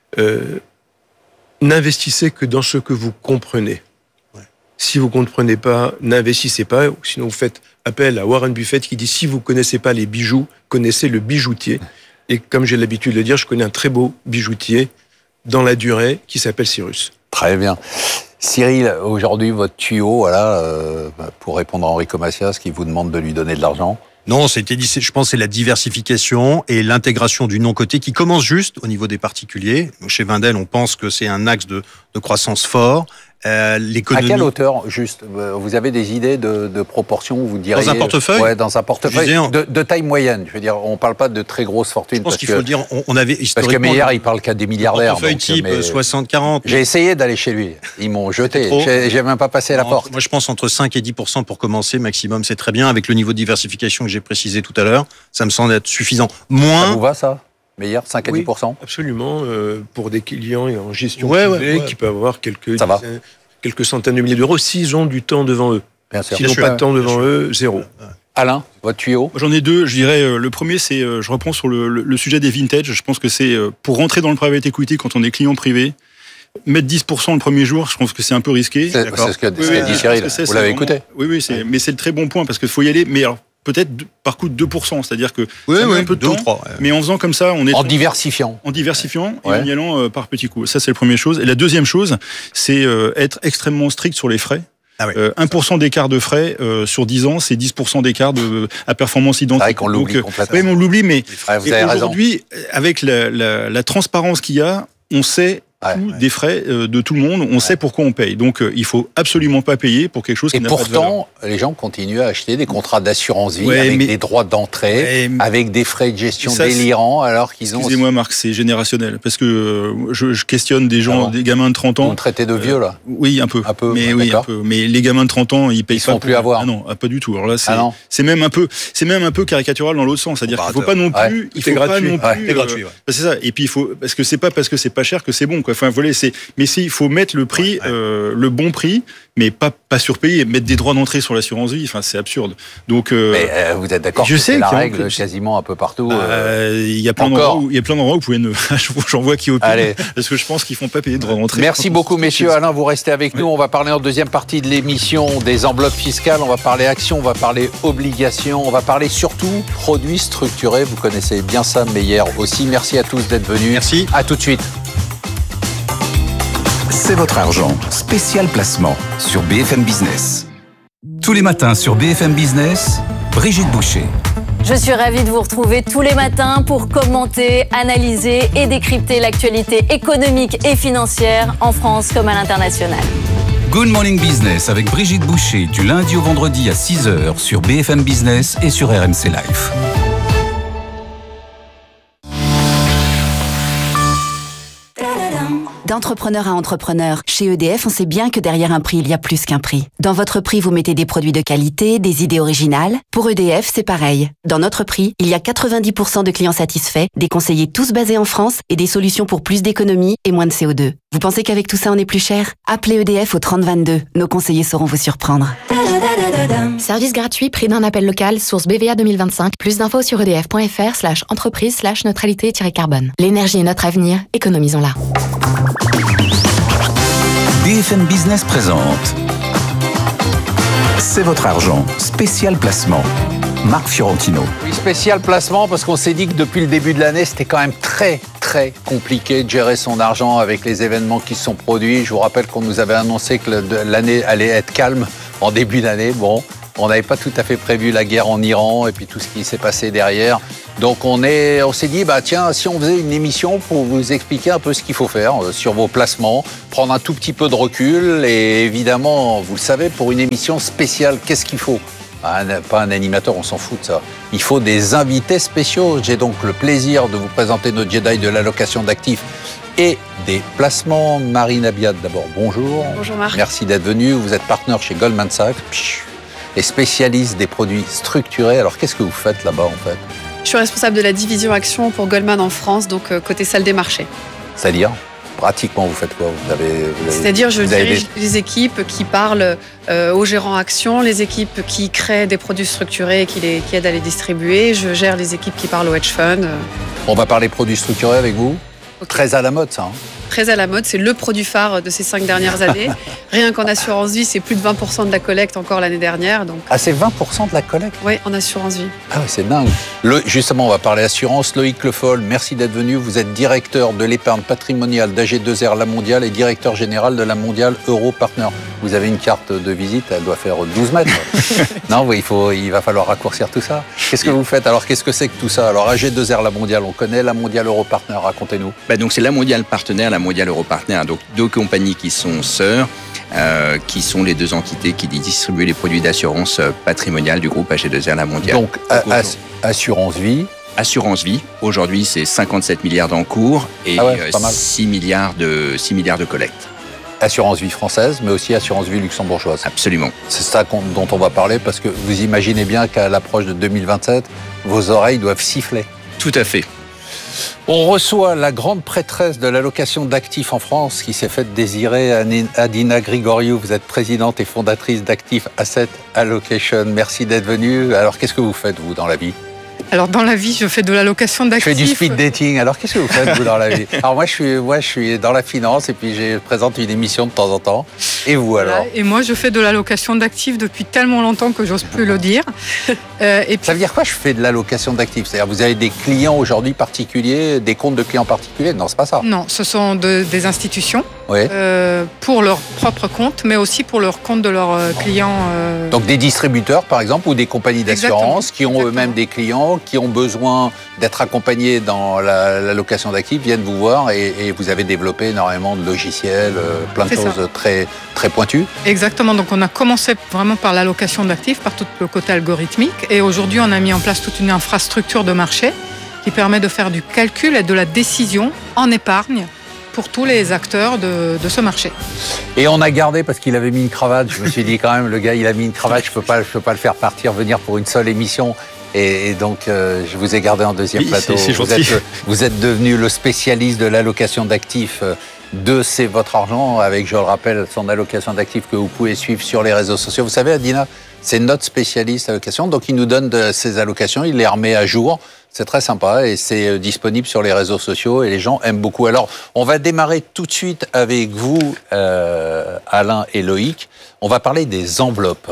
N'investissez que dans ce que vous comprenez. Ouais. Si vous ne comprenez pas, n'investissez pas. Sinon, vous faites appel à Warren Buffett qui dit « Si vous ne connaissez pas les bijoux, connaissez le bijoutier ». Et comme j'ai l'habitude de le dire, je connais un très beau bijoutier dans la durée qui s'appelle Cyrus. Très bien. Cyril, aujourd'hui, votre tuyau, voilà, pour répondre à Enrico Macias qui vous demande de lui donner de l'argent. Non, je pense que c'est la diversification et l'intégration du non-coté qui commence juste au niveau des particuliers. Chez Wendel, on pense que c'est un axe de croissance fort. L'économie... À quelle hauteur, juste? Vous avez des idées de proportions, vous diriez? Dans un portefeuille? Ouais, dans un portefeuille de taille moyenne. Je veux dire, on ne parle pas de très grosses fortunes. Je pense qu'il faut le dire, on avait historiquement... Parce que Meyer, il parle qu'à des milliardaires. Portefeuille type 60-40. J'ai essayé d'aller chez lui. Ils m'ont jeté. J'ai même pas passé la porte. Moi, je pense entre 5 et 10% pour commencer, maximum, c'est très bien. Avec le niveau de diversification que j'ai précisé tout à l'heure, ça me semble être suffisant. Ça vous va, ça? Meilleur, 5 à 10%? Absolument, pour des clients en gestion privée qui peuvent avoir quelques centaines de milliers d'euros s'ils ont du temps devant eux. Bien sûr. S'ils n'ont pas de temps devant eux, zéro. Alain, votre tuyau? J'en ai 2, je dirais. Le premier, c'est, je reprends sur le sujet des vintage. Je pense que c'est pour rentrer dans le private equity quand on est client privé, mettre 10% le premier jour, je pense que c'est un peu risqué. C'est ce qu'a dit Cyril. Vous l'avez écouté? Oui, mais c'est le très bon point parce qu'il faut y aller. Mais alors, peut-être par coup de 2%, c'est-à-dire que ça met un peu de temps, 3, mais en faisant comme ça, on est en diversifiant et en y allant par petits coups. Ça, c'est la première chose. Et la deuxième chose, c'est être extrêmement strict sur les frais. 1% d'écart de frais sur 10 ans, c'est 10% d'écart à performance identique. C'est vrai qu'on l'oublie complètement. Oui, mais on l'oublie, mais aujourd'hui, avec la transparence qu'il y a, on sait des frais de tout le monde, on sait pourquoi on paye. Donc, il faut absolument pas payer pour quelque chose qui n'a pas de valeur. Et pourtant, les gens continuent à acheter des contrats d'assurance vie avec des droits d'entrée, avec des frais de gestion délirants, alors qu'ils ont... Excusez-moi, Marc, c'est générationnel, parce que je questionne des gens, des gamins de 30 ans... Vous me traitez de vieux, là? Oui, un peu. Mais les gamins de 30 30 ans, ils payent pas. Ils ne plus avoir. Ah non, pas du tout. Alors là, c'est même un peu caricatural dans l'autre sens. C'est-à-dire qu'il ne faut pas non plus... C'est gratuit. C'est gratuit. C'est ça. Et puis, il faut... Parce que c'est pas parce que c'est pas cher que c'est bon, quoi. Enfin, voilà, mais il faut mettre le prix, le bon prix, mais pas surpayer. Mettre des droits d'entrée sur l'assurance vie, enfin, c'est absurde. Donc, mais vous êtes d'accord que c'est la règle quasiment un peu partout. Il y a plein d'endroits où vous pouvez j'en vois qui opinent, parce que je pense qu'ils font pas payer de droits d'entrée. Merci beaucoup, messieurs. Alain, vous restez avec nous. On va parler en deuxième partie de l'émission des enveloppes fiscales. On va parler actions, on va parler obligations, on va parler surtout produits structurés. Vous connaissez bien ça, Meyer aussi. Merci à tous d'être venus. Merci. À tout de suite. C'est votre argent. Spécial placement sur BFM Business. Tous les matins sur BFM Business, Brigitte Boucher. Je suis ravie de vous retrouver tous les matins pour commenter, analyser et décrypter l'actualité économique et financière en France comme à l'international. Good Morning Business avec Brigitte Boucher du lundi au vendredi à 6h sur BFM Business et sur RMC Live. D'entrepreneur à entrepreneur, chez EDF, on sait bien que derrière un prix, il y a plus qu'un prix. Dans votre prix, vous mettez des produits de qualité, des idées originales. Pour EDF, c'est pareil. Dans notre prix, il y a 90% de clients satisfaits, des conseillers tous basés en France et des solutions pour plus d'économie et moins de CO2. Vous pensez qu'avec tout ça, on est plus cher? Appelez EDF au 3022. Nos conseillers sauront vous surprendre. Service gratuit, prix d'un appel local, source BVA 2025. Plus d'infos sur edf.fr/entreprise/neutralité-carbone. L'énergie est notre avenir, économisons-la. BFM Business présente C'est votre argent, spécial placement. Marc Fiorentino. Oui, spécial placement parce qu'on s'est dit que depuis le début de l'année, c'était quand même très compliqué de gérer son argent avec les événements qui se sont produits. Je vous rappelle qu'on nous avait annoncé que l'année allait être calme en début d'année. Bon, on n'avait pas tout à fait prévu la guerre en Iran et puis tout ce qui s'est passé derrière. Donc on s'est dit, tiens, si on faisait une émission pour vous expliquer un peu ce qu'il faut faire sur vos placements, prendre un tout petit peu de recul et évidemment, vous le savez, pour une émission spéciale, qu'est-ce qu'il faut ? Pas un animateur, on s'en fout de ça. Il faut des invités spéciaux. J'ai donc le plaisir de vous présenter nos Jedi de l'allocation d'actifs et des placements. Marine Abiad, d'abord, bonjour. Bonjour Marc. Merci d'être venu. Vous êtes partenaire chez Goldman Sachs et spécialiste des produits structurés. Alors, qu'est-ce que vous faites là-bas, en fait ? Je suis responsable de la division action pour Goldman en France, donc côté salle des marchés. C'est-à-dire ? Pratiquement, vous faites quoi ? C'est-à-dire, je dirige les équipes qui parlent aux gérants actions, les équipes qui créent des produits structurés et qui aident à les distribuer. Je gère les équipes qui parlent aux hedge funds. On va parler produits structurés avec vous. Okay. Très à la mode, ça. Très à la mode, c'est le produit phare de ces 5 dernières années. Rien qu'en assurance vie, c'est plus de 20% de la collecte encore l'année dernière. Donc... Ah, c'est 20% de la collecte ? Oui, en assurance vie. Ah oui, c'est dingue. Justement, on va parler assurance. Loïc Le Foll, merci d'être venu. Vous êtes directeur de l'épargne patrimoniale d'AG2R La Mondiale et directeur général de la Mondiale Euro Partner. Vous avez une carte de visite, elle doit faire 12 mètres. Non, oui, il va falloir raccourcir tout ça. Qu'est-ce que vous faites ? Alors, qu'est-ce que c'est que tout ça ? Alors, AG2R La Mondiale, on connaît la Mondiale Euro Partner, racontez-nous. Donc, c'est la Mondiale Partenaire, la Mondiale Euro Partner. Donc, 2 compagnies qui sont sœurs, qui sont les 2 entités qui distribuent les produits d'assurance patrimoniale du groupe AG2R La Mondiale. Donc, assurance vie. Assurance vie, aujourd'hui, c'est 57 milliards d'encours et 6 milliards de collectes. Assurance vie française, mais aussi assurance vie luxembourgeoise. Absolument. C'est ça dont on va parler, parce que vous imaginez bien qu'à l'approche de 2027, vos oreilles doivent siffler. Tout à fait. On reçoit la grande prêtresse de l'allocation d'actifs en France qui s'est faite désirer, Adina Grigoriou. Vous êtes présidente et fondatrice d'Active Asset Allocation. Merci d'être venue. Alors, qu'est-ce que vous faites, vous, dans la vie ? Alors, dans la vie, je fais de l'allocation d'actifs. Je fais du speed dating. Alors, qu'est-ce que vous faites, vous, dans la vie ? Alors, moi, je suis dans la finance et puis je présente une émission de temps en temps. Et vous, alors ? Et moi, je fais de l'allocation d'actifs depuis tellement longtemps que j'ose plus le dire. Et puis... Ça veut dire quoi, je fais de l'allocation d'actifs ? C'est-à-dire, vous avez des clients aujourd'hui particuliers, des comptes de clients particuliers ? Non, c'est pas ça. Non, ce sont des institutions pour leur propre compte, mais aussi pour leur compte de leurs clients. Donc, des distributeurs, par exemple, ou des compagnies d'assurance qui ont eux-mêmes des clients qui ont besoin d'être accompagnés dans l'allocation d'actifs viennent vous voir et vous avez développé énormément de logiciels, plein de choses très pointues. Exactement, donc on a commencé vraiment par l'allocation d'actifs, par tout le côté algorithmique et aujourd'hui on a mis en place toute une infrastructure de marché qui permet de faire du calcul et de la décision en épargne pour tous les acteurs de ce marché. Et on a gardé, parce qu'il avait mis une cravate, je me suis dit quand même, le gars il a mis une cravate, je peux pas le faire venir pour une seule émission. Et donc, je vous ai gardé en deuxième plateau. Vous êtes devenu le spécialiste de l'allocation d'actifs de C'est votre argent, avec, je le rappelle, son allocation d'actifs que vous pouvez suivre sur les réseaux sociaux. Vous savez, Adina, c'est notre spécialiste allocation. Donc, il nous donne ses allocations, il les remet à jour. C'est très sympa et c'est disponible sur les réseaux sociaux et les gens aiment beaucoup. Alors, on va démarrer tout de suite avec vous, Alain et Loïc. On va parler des enveloppes.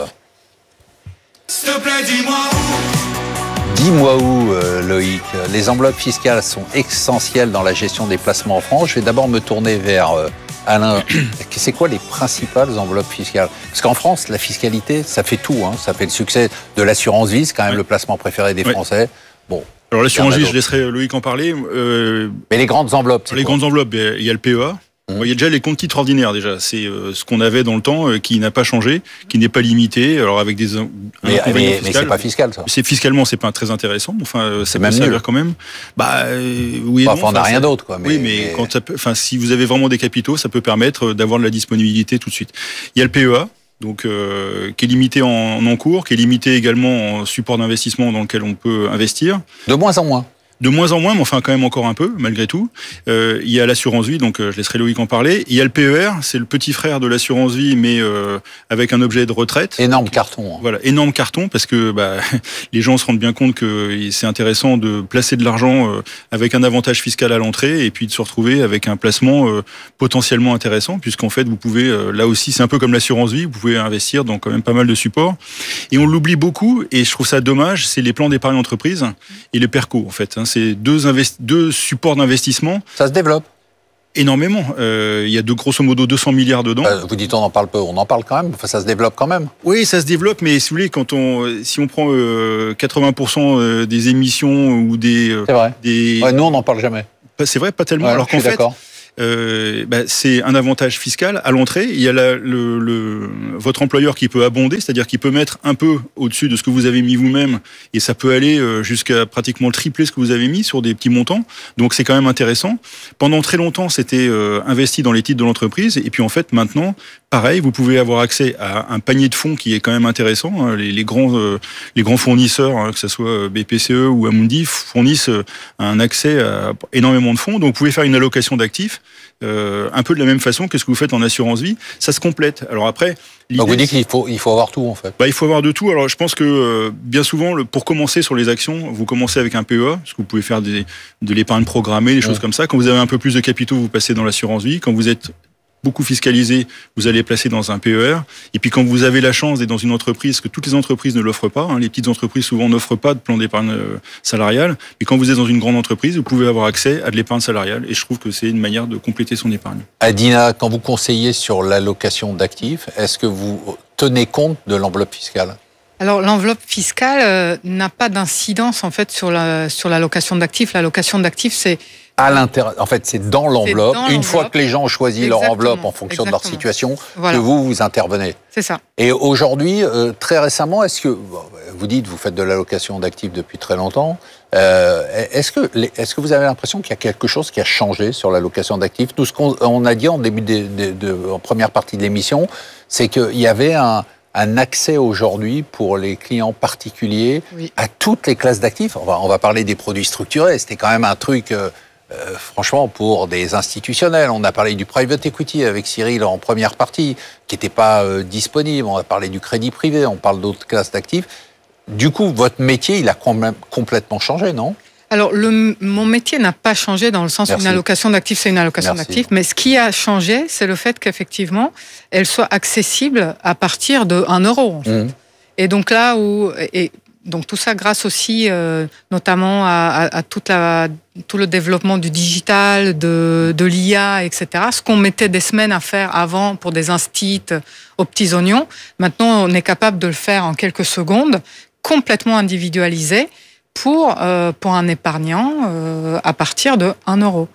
S'il te plaît, dis-moi où. Dis-moi où, Loïc. Les enveloppes fiscales sont essentielles dans la gestion des placements en France. Je vais d'abord me tourner vers Alain. C'est quoi les principales enveloppes fiscales ? Parce qu'en France, la fiscalité, ça fait tout. Ça fait le succès de l'assurance vie, c'est quand même le placement préféré des Français. Bon. Alors l'assurance vie, je laisserai Loïc en parler. Mais les grandes enveloppes, les grandes enveloppes, il y a le PEA. Il y a déjà les comptes titres ordinaires déjà. C'est ce qu'on avait dans le temps, qui n'a pas changé, qui n'est pas limité. Alors avec des mais c'est pas fiscal ça. Fiscalement, c'est pas très intéressant. Enfin, ça peut servir quand même. Oui. On n'a rien d'autre quoi. Oui, mais quand si vous avez vraiment des capitaux, ça peut permettre d'avoir de la disponibilité tout de suite. Il y a le PEA. Donc, qui est limité en encours, qui est limité également en support d'investissement dans lequel on peut investir. De moins en moins. De moins en moins, mais enfin quand même encore un peu, malgré tout. Il y a l'assurance vie, donc je laisserai Loïc en parler. Il y a le PER, c'est le petit frère de l'assurance vie, mais avec un objet de retraite. Énorme carton. Hein. Voilà, énorme carton, parce que les gens se rendent bien compte que c'est intéressant de placer de l'argent avec un avantage fiscal à l'entrée, et puis de se retrouver avec un placement potentiellement intéressant, puisqu'en fait, vous pouvez, là aussi, c'est un peu comme l'assurance vie, vous pouvez investir dans quand même pas mal de supports. Et on l'oublie beaucoup, et je trouve ça dommage, c'est les plans d'épargne entreprise et le PERCO, en fait. C'est deux supports d'investissement. Ça se développe énormément. Il y a grosso modo 200 milliards dedans. Vous dites on en parle peu, on en parle quand même. Enfin, ça se développe quand même. Oui, ça se développe, mais si vous voulez, si on prend 80% des émissions ou des... C'est vrai. Nous, on n'en parle jamais. C'est vrai, pas tellement. Alors qu'en fait, c'est un avantage fiscal à l'entrée. Il y a votre employeur qui peut abonder, c'est-à-dire qu'il peut mettre un peu au-dessus de ce que vous avez mis vous-même, et ça peut aller jusqu'à pratiquement tripler ce que vous avez mis sur des petits montants. Donc c'est quand même intéressant. Pendant très longtemps, c'était investi dans les titres de l'entreprise, et puis en fait maintenant, pareil, vous pouvez avoir accès à un panier de fonds qui est quand même intéressant. Les grands fournisseurs, que ce soit BPCE ou Amundi, fournissent un accès à énormément de fonds. Donc vous pouvez faire une allocation d'actifs un peu de la même façon que ce que vous faites en assurance vie. Ça se complète. Alors après, donc vous dites qu'il faut avoir tout en fait. Il faut avoir de tout. Alors je pense que bien souvent, pour commencer sur les actions, vous commencez avec un PEA, parce que vous pouvez faire de l'épargne programmée, des choses comme ça. Quand vous avez un peu plus de capitaux, vous passez dans l'assurance vie. Quand vous êtes beaucoup fiscalisé, vous allez placer dans un PER. Et puis quand vous avez la chance d'être dans une entreprise, que toutes les entreprises ne l'offrent pas, les petites entreprises souvent n'offrent pas de plan d'épargne salariale, mais quand vous êtes dans une grande entreprise, vous pouvez avoir accès à de l'épargne salariale. Et je trouve que c'est une manière de compléter son épargne. Adina, quand vous conseillez sur l'allocation d'actifs, est-ce que vous tenez compte de l'enveloppe fiscale ? Alors l'enveloppe fiscale n'a pas d'incidence en fait sur l'allocation d'actifs. L'allocation d'actifs, c'est à l'intérieur. En fait, c'est dans l'enveloppe. Une fois que les gens ont choisi leur enveloppe en fonction de leur situation, que vous intervenez. C'est ça. Et aujourd'hui, très récemment, est-ce que vous dites vous faites de l'allocation d'actifs depuis très longtemps, est-ce que vous avez l'impression qu'il y a quelque chose qui a changé sur l'allocation d'actifs ? Tout ce qu'on a dit en début en première partie de l'émission, c'est qu'il y avait un accès aujourd'hui pour les clients particuliers à toutes les classes d'actifs. On va parler des produits structurés. C'était quand même un truc, franchement, pour des institutionnels. On a parlé du private equity avec Cyril en première partie, qui n'était pas disponible. On a parlé du crédit privé, on parle d'autres classes d'actifs. Du coup, votre métier, il a complètement changé, non ? Alors, mon métier n'a pas changé dans le sens où une allocation d'actifs, c'est une allocation d'actifs. Mais ce qui a changé, c'est le fait qu'effectivement, elle soit accessible à partir de 1 euro. En fait. Et donc là donc tout ça grâce aussi, notamment à tout le développement du digital, de l'IA, etc. Ce qu'on mettait des semaines à faire avant pour des instits aux petits oignons, maintenant on est capable de le faire en quelques secondes, complètement individualisé, pour un épargnant à partir de 1 euro.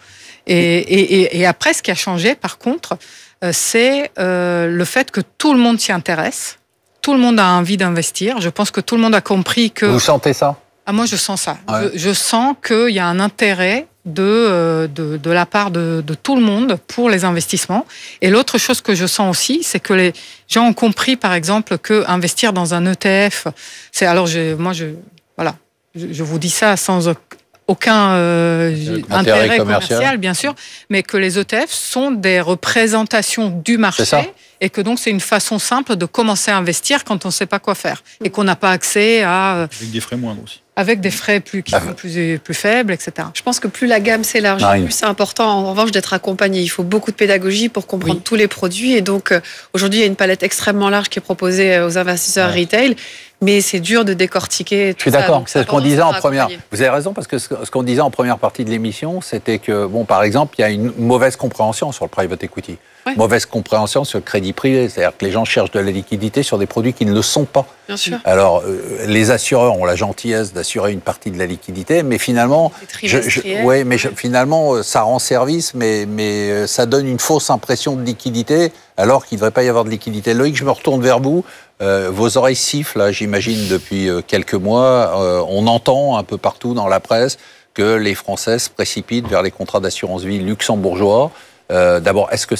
Et après, ce qui a changé, par contre, c'est le fait que tout le monde s'y intéresse, tout le monde a envie d'investir. Je pense que tout le monde a compris que... Vous sentez ça ? Moi, je sens ça. Ouais. Je sens qu'il y a un intérêt de la part de tout le monde pour les investissements. Et l'autre chose que je sens aussi, c'est que les gens ont compris, par exemple, que investir dans un ETF, c'est... Alors, voilà. Je vous dis ça sans aucun intérêt commercial, bien sûr, mais que les ETF sont des représentations du marché et que donc c'est une façon simple de commencer à investir quand on ne sait pas quoi faire et qu'on n'a pas accès à... Avec des frais moindres aussi. Avec des frais qui sont plus faibles, etc. Je pense que plus la gamme s'élargit, plus c'est important en revanche d'être accompagné. Il faut beaucoup de pédagogie pour comprendre tous les produits. Et donc aujourd'hui, il y a une palette extrêmement large qui est proposée aux investisseurs retail. Mais c'est dur de décortiquer tout ça. Je suis d'accord, c'est ce qu'on disait en première. Vous avez raison, parce que ce qu'on disait en première partie de l'émission, c'était que, par exemple, il y a une mauvaise compréhension sur le private equity. Mauvaise compréhension sur le crédit privé. C'est-à-dire que les gens cherchent de la liquidité sur des produits qui ne le sont pas. Bien sûr. Alors, les assureurs ont la gentillesse d'assurer une partie de la liquidité, mais finalement, finalement, ça rend service, mais ça donne une fausse impression de liquidité, alors qu'il ne devrait pas y avoir de liquidité. Loïc, je me retourne vers vous. Vos oreilles sifflent, là, j'imagine, depuis quelques mois. On entend un peu partout dans la presse que les Français se précipitent vers les contrats d'assurance vie luxembourgeois. D'abord, est-ce que c'est vrai ?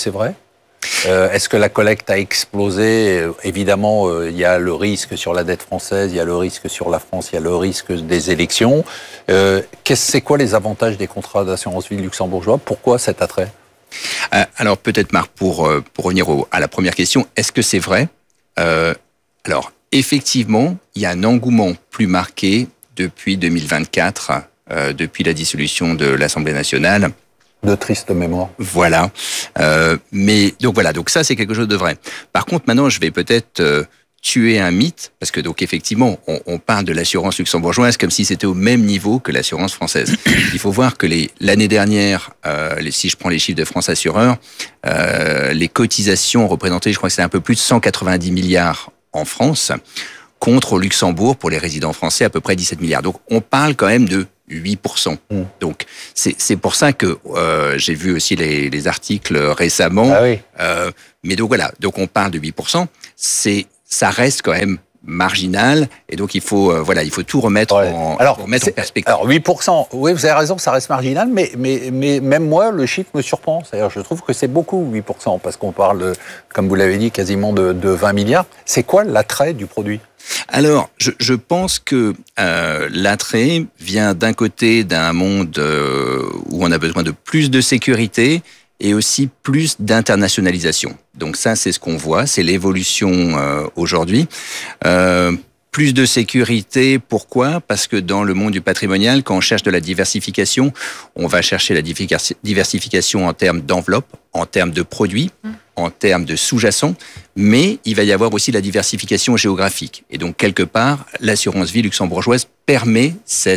Est-ce que la collecte a explosé? Évidemment, il y a le risque sur la dette française, il y a le risque sur la France, il y a le risque des élections. C'est quoi les avantages des contrats d'assurance vie luxembourgeois? Pourquoi cet attrait? Alors peut-être Marc, pour revenir à la première question, est-ce que c'est vrai? Alors effectivement, il y a un engouement plus marqué depuis 2024, depuis la dissolution de l'Assemblée nationale. De triste mémoire. Voilà. Donc ça, c'est quelque chose de vrai. Par contre, maintenant, je vais peut-être tuer un mythe, parce que donc effectivement, on parle de l'assurance luxembourgeoise comme si c'était au même niveau que l'assurance française. Il faut voir que l'année dernière, si je prends les chiffres de France Assureur, les cotisations représentaient, je crois que c'était un peu plus de 190 milliards en France, contre au Luxembourg, pour les résidents français, à peu près 17 milliards. Donc on parle quand même de 8%. Donc c'est pour ça que j'ai vu aussi les articles récemment. Ah oui. Mais donc voilà, donc on parle de 8%. Ça reste quand même marginal, et donc il faut tout remettre en perspective. Alors 8%, oui, vous avez raison, ça reste marginal, mais même moi, le chiffre me surprend. C'est-à-dire, je trouve que c'est beaucoup 8%, parce qu'on parle, comme vous l'avez dit, quasiment de 20 milliards. C'est quoi l'attrait du produit? Alors, je pense que l'attrait vient d'un côté d'un monde où on a besoin de plus de sécurité et aussi plus d'internationalisation. Donc ça, c'est ce qu'on voit, c'est l'évolution aujourd'hui. Plus de sécurité, pourquoi? Parce que dans le monde du patrimonial, quand on cherche de la diversification, on va chercher la diversification en termes d'enveloppe, en termes de produits, en termes de sous-jacents, mais il va y avoir aussi la diversification géographique. Et donc, quelque part, l'assurance vie luxembourgeoise permet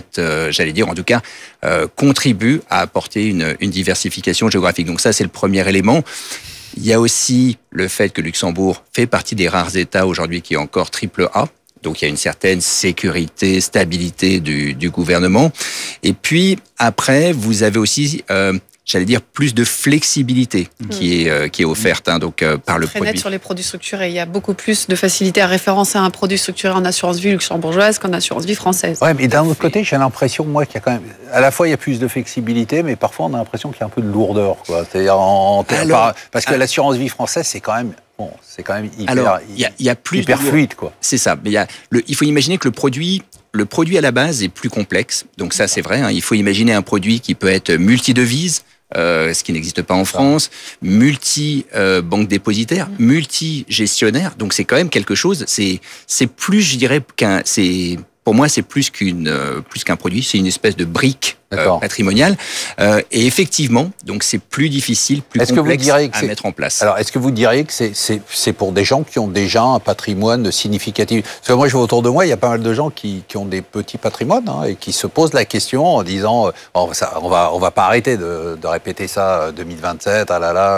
contribue à apporter une diversification géographique. Donc ça, c'est le premier élément. Il y a aussi le fait que Luxembourg fait partie des rares États aujourd'hui qui est encore AAA. Donc, il y a une certaine sécurité, stabilité du gouvernement. Et puis, après, vous avez aussi, plus de flexibilité qui est offerte par le produit. Net sur les produits structurés. Il y a beaucoup plus de facilité à référencer un produit structuré en assurance vie luxembourgeoise qu'en assurance vie française. Oui, mais d'un autre côté, j'ai l'impression, moi, qu'il y a quand même... À la fois, il y a plus de flexibilité, mais parfois, on a l'impression qu'il y a un peu de lourdeur, quoi. C'est-à-dire, parce que l'assurance vie française, c'est quand même... Bon, c'est quand même hyper fluide, quoi. C'est ça. Mais il faut imaginer que le produit à la base est plus complexe. Donc ça, c'est vrai. Il faut imaginer un produit qui peut être multi-devise, ce qui n'existe pas en France, multi-banque dépositaire, multi-gestionnaire. Donc c'est quand même quelque chose. C'est plus, je dirais, pour moi, c'est plus qu'un produit. C'est une espèce de brique patrimoniale. Et effectivement, donc c'est plus difficile, plus complexe à mettre en place. Alors, est-ce que vous diriez que c'est pour des gens qui ont déjà un patrimoine significatif? Parce que moi, je vois autour de moi, il y a pas mal de gens qui ont des petits patrimoines et qui se posent la question en disant on va pas arrêter de répéter ça 2027,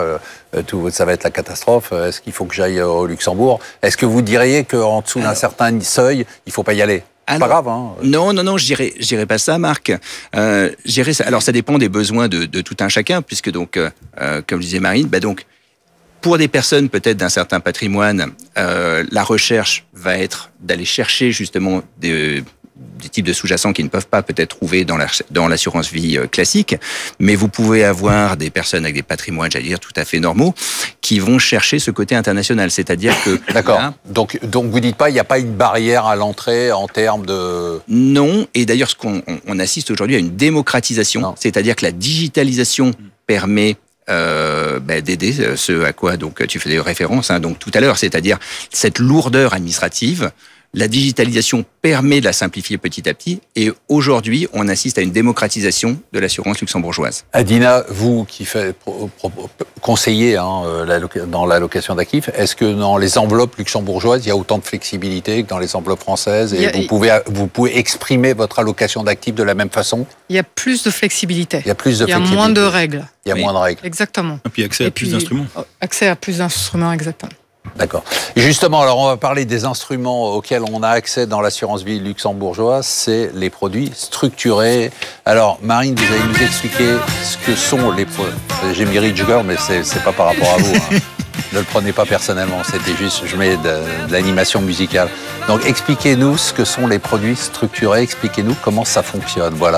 ça va être la catastrophe. Est-ce qu'il faut que j'aille au Luxembourg? Est-ce que vous diriez qu'en dessous d'un certain seuil, il faut pas y aller? Alors, pas grave, hein. Non, je dirais pas ça, Marc. Alors, ça dépend des besoins de tout un chacun, puisque donc, comme disait Marine, donc, pour des personnes peut-être d'un certain patrimoine, la recherche va être d'aller chercher justement des types de sous-jacents qui ne peuvent pas peut-être trouver dans l'assurance vie classique, mais vous pouvez avoir des personnes avec des patrimoines, tout à fait normaux, qui vont chercher ce côté international, c'est-à-dire que... D'accord, donc vous dites pas, il n'y a pas une barrière à l'entrée en termes de... Non, et d'ailleurs, on assiste aujourd'hui à une démocratisation, c'est-à-dire que la digitalisation permet d'aider ce à quoi donc tu faisais référence donc tout à l'heure, c'est-à-dire cette lourdeur administrative. La digitalisation permet de la simplifier petit à petit, et aujourd'hui, on assiste à une démocratisation de l'assurance luxembourgeoise. Adina, vous qui conseillez dans l'allocation d'actifs, est-ce que dans les enveloppes luxembourgeoises, il y a autant de flexibilité que dans les enveloppes françaises, et vous pouvez exprimer votre allocation d'actifs de la même façon? Il y a plus de flexibilité. Il y a moins de règles. Il y a moins de règles. Exactement. Et puis accès à plus d'instruments. Accès à plus d'instruments, exactement. D'accord. Justement, alors on va parler des instruments auxquels on a accès dans l'assurance vie luxembourgeoise, c'est les produits structurés. Alors Marine, vous allez nous expliquer ce que sont les produits. J'ai mis Rich Girl, mais c'est pas par rapport à vous. Ne le prenez pas personnellement, c'était juste, je mets de l'animation musicale. Donc expliquez-nous ce que sont les produits structurés, expliquez-nous comment ça fonctionne. Voilà.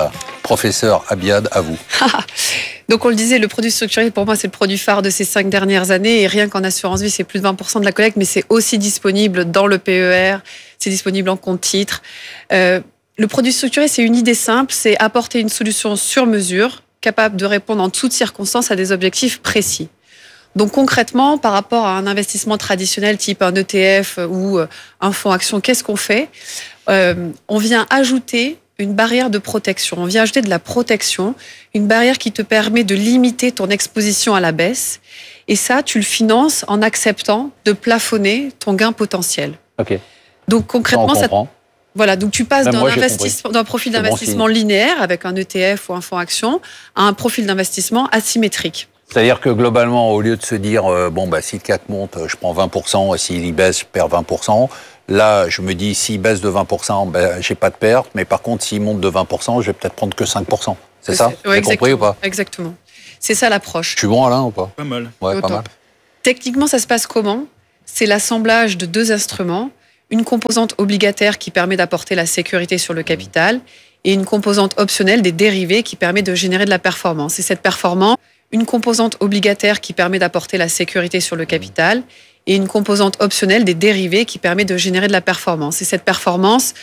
Professeur Abiad, à vous. Donc, on le disait, le produit structuré, pour moi, c'est le produit phare de ces 5 dernières années. Et rien qu'en assurance vie, c'est plus de 20% de la collecte, mais c'est aussi disponible dans le PER, c'est disponible en compte titre. Le produit structuré, c'est une idée simple, c'est apporter une solution sur mesure, capable de répondre en toutes circonstances à des objectifs précis. Donc concrètement, par rapport à un investissement traditionnel type un ETF ou un fonds action, qu'est-ce qu'on fait ? On vient ajouter une barrière de protection. On vient ajouter de la protection, une barrière qui te permet de limiter ton exposition à la baisse. Et ça, tu le finances en acceptant de plafonner ton gain potentiel. Ok. Donc concrètement, ça, voilà, donc tu passes d'un profil d'investissement linéaire avec un ETF ou un fonds action à un profil d'investissement asymétrique. C'est-à-dire que globalement, au lieu de se dire, si le CAC monte, je prends 20%, et s'il baisse, je perds 20%, là, je me dis, s'il baisse de 20%, j'ai pas de perte, mais par contre, s'il monte de 20%, je vais peut-être prendre que 5%. C'est ça ? Ouais, T'as compris ou pas ? Exactement. C'est ça l'approche. Je suis bon, Alain, ou pas ? Pas mal. Ouais, pas mal. Techniquement, ça se passe comment ? C'est l'assemblage de 2 instruments, une composante obligataire qui permet d'apporter la sécurité sur le capital et une composante optionnelle des dérivés qui permet de générer de la performance. Et cette performance, une composante obligataire qui permet d'apporter la sécurité sur le capital et une composante optionnelle des dérivés qui permet de générer de la performance. Et cette performance,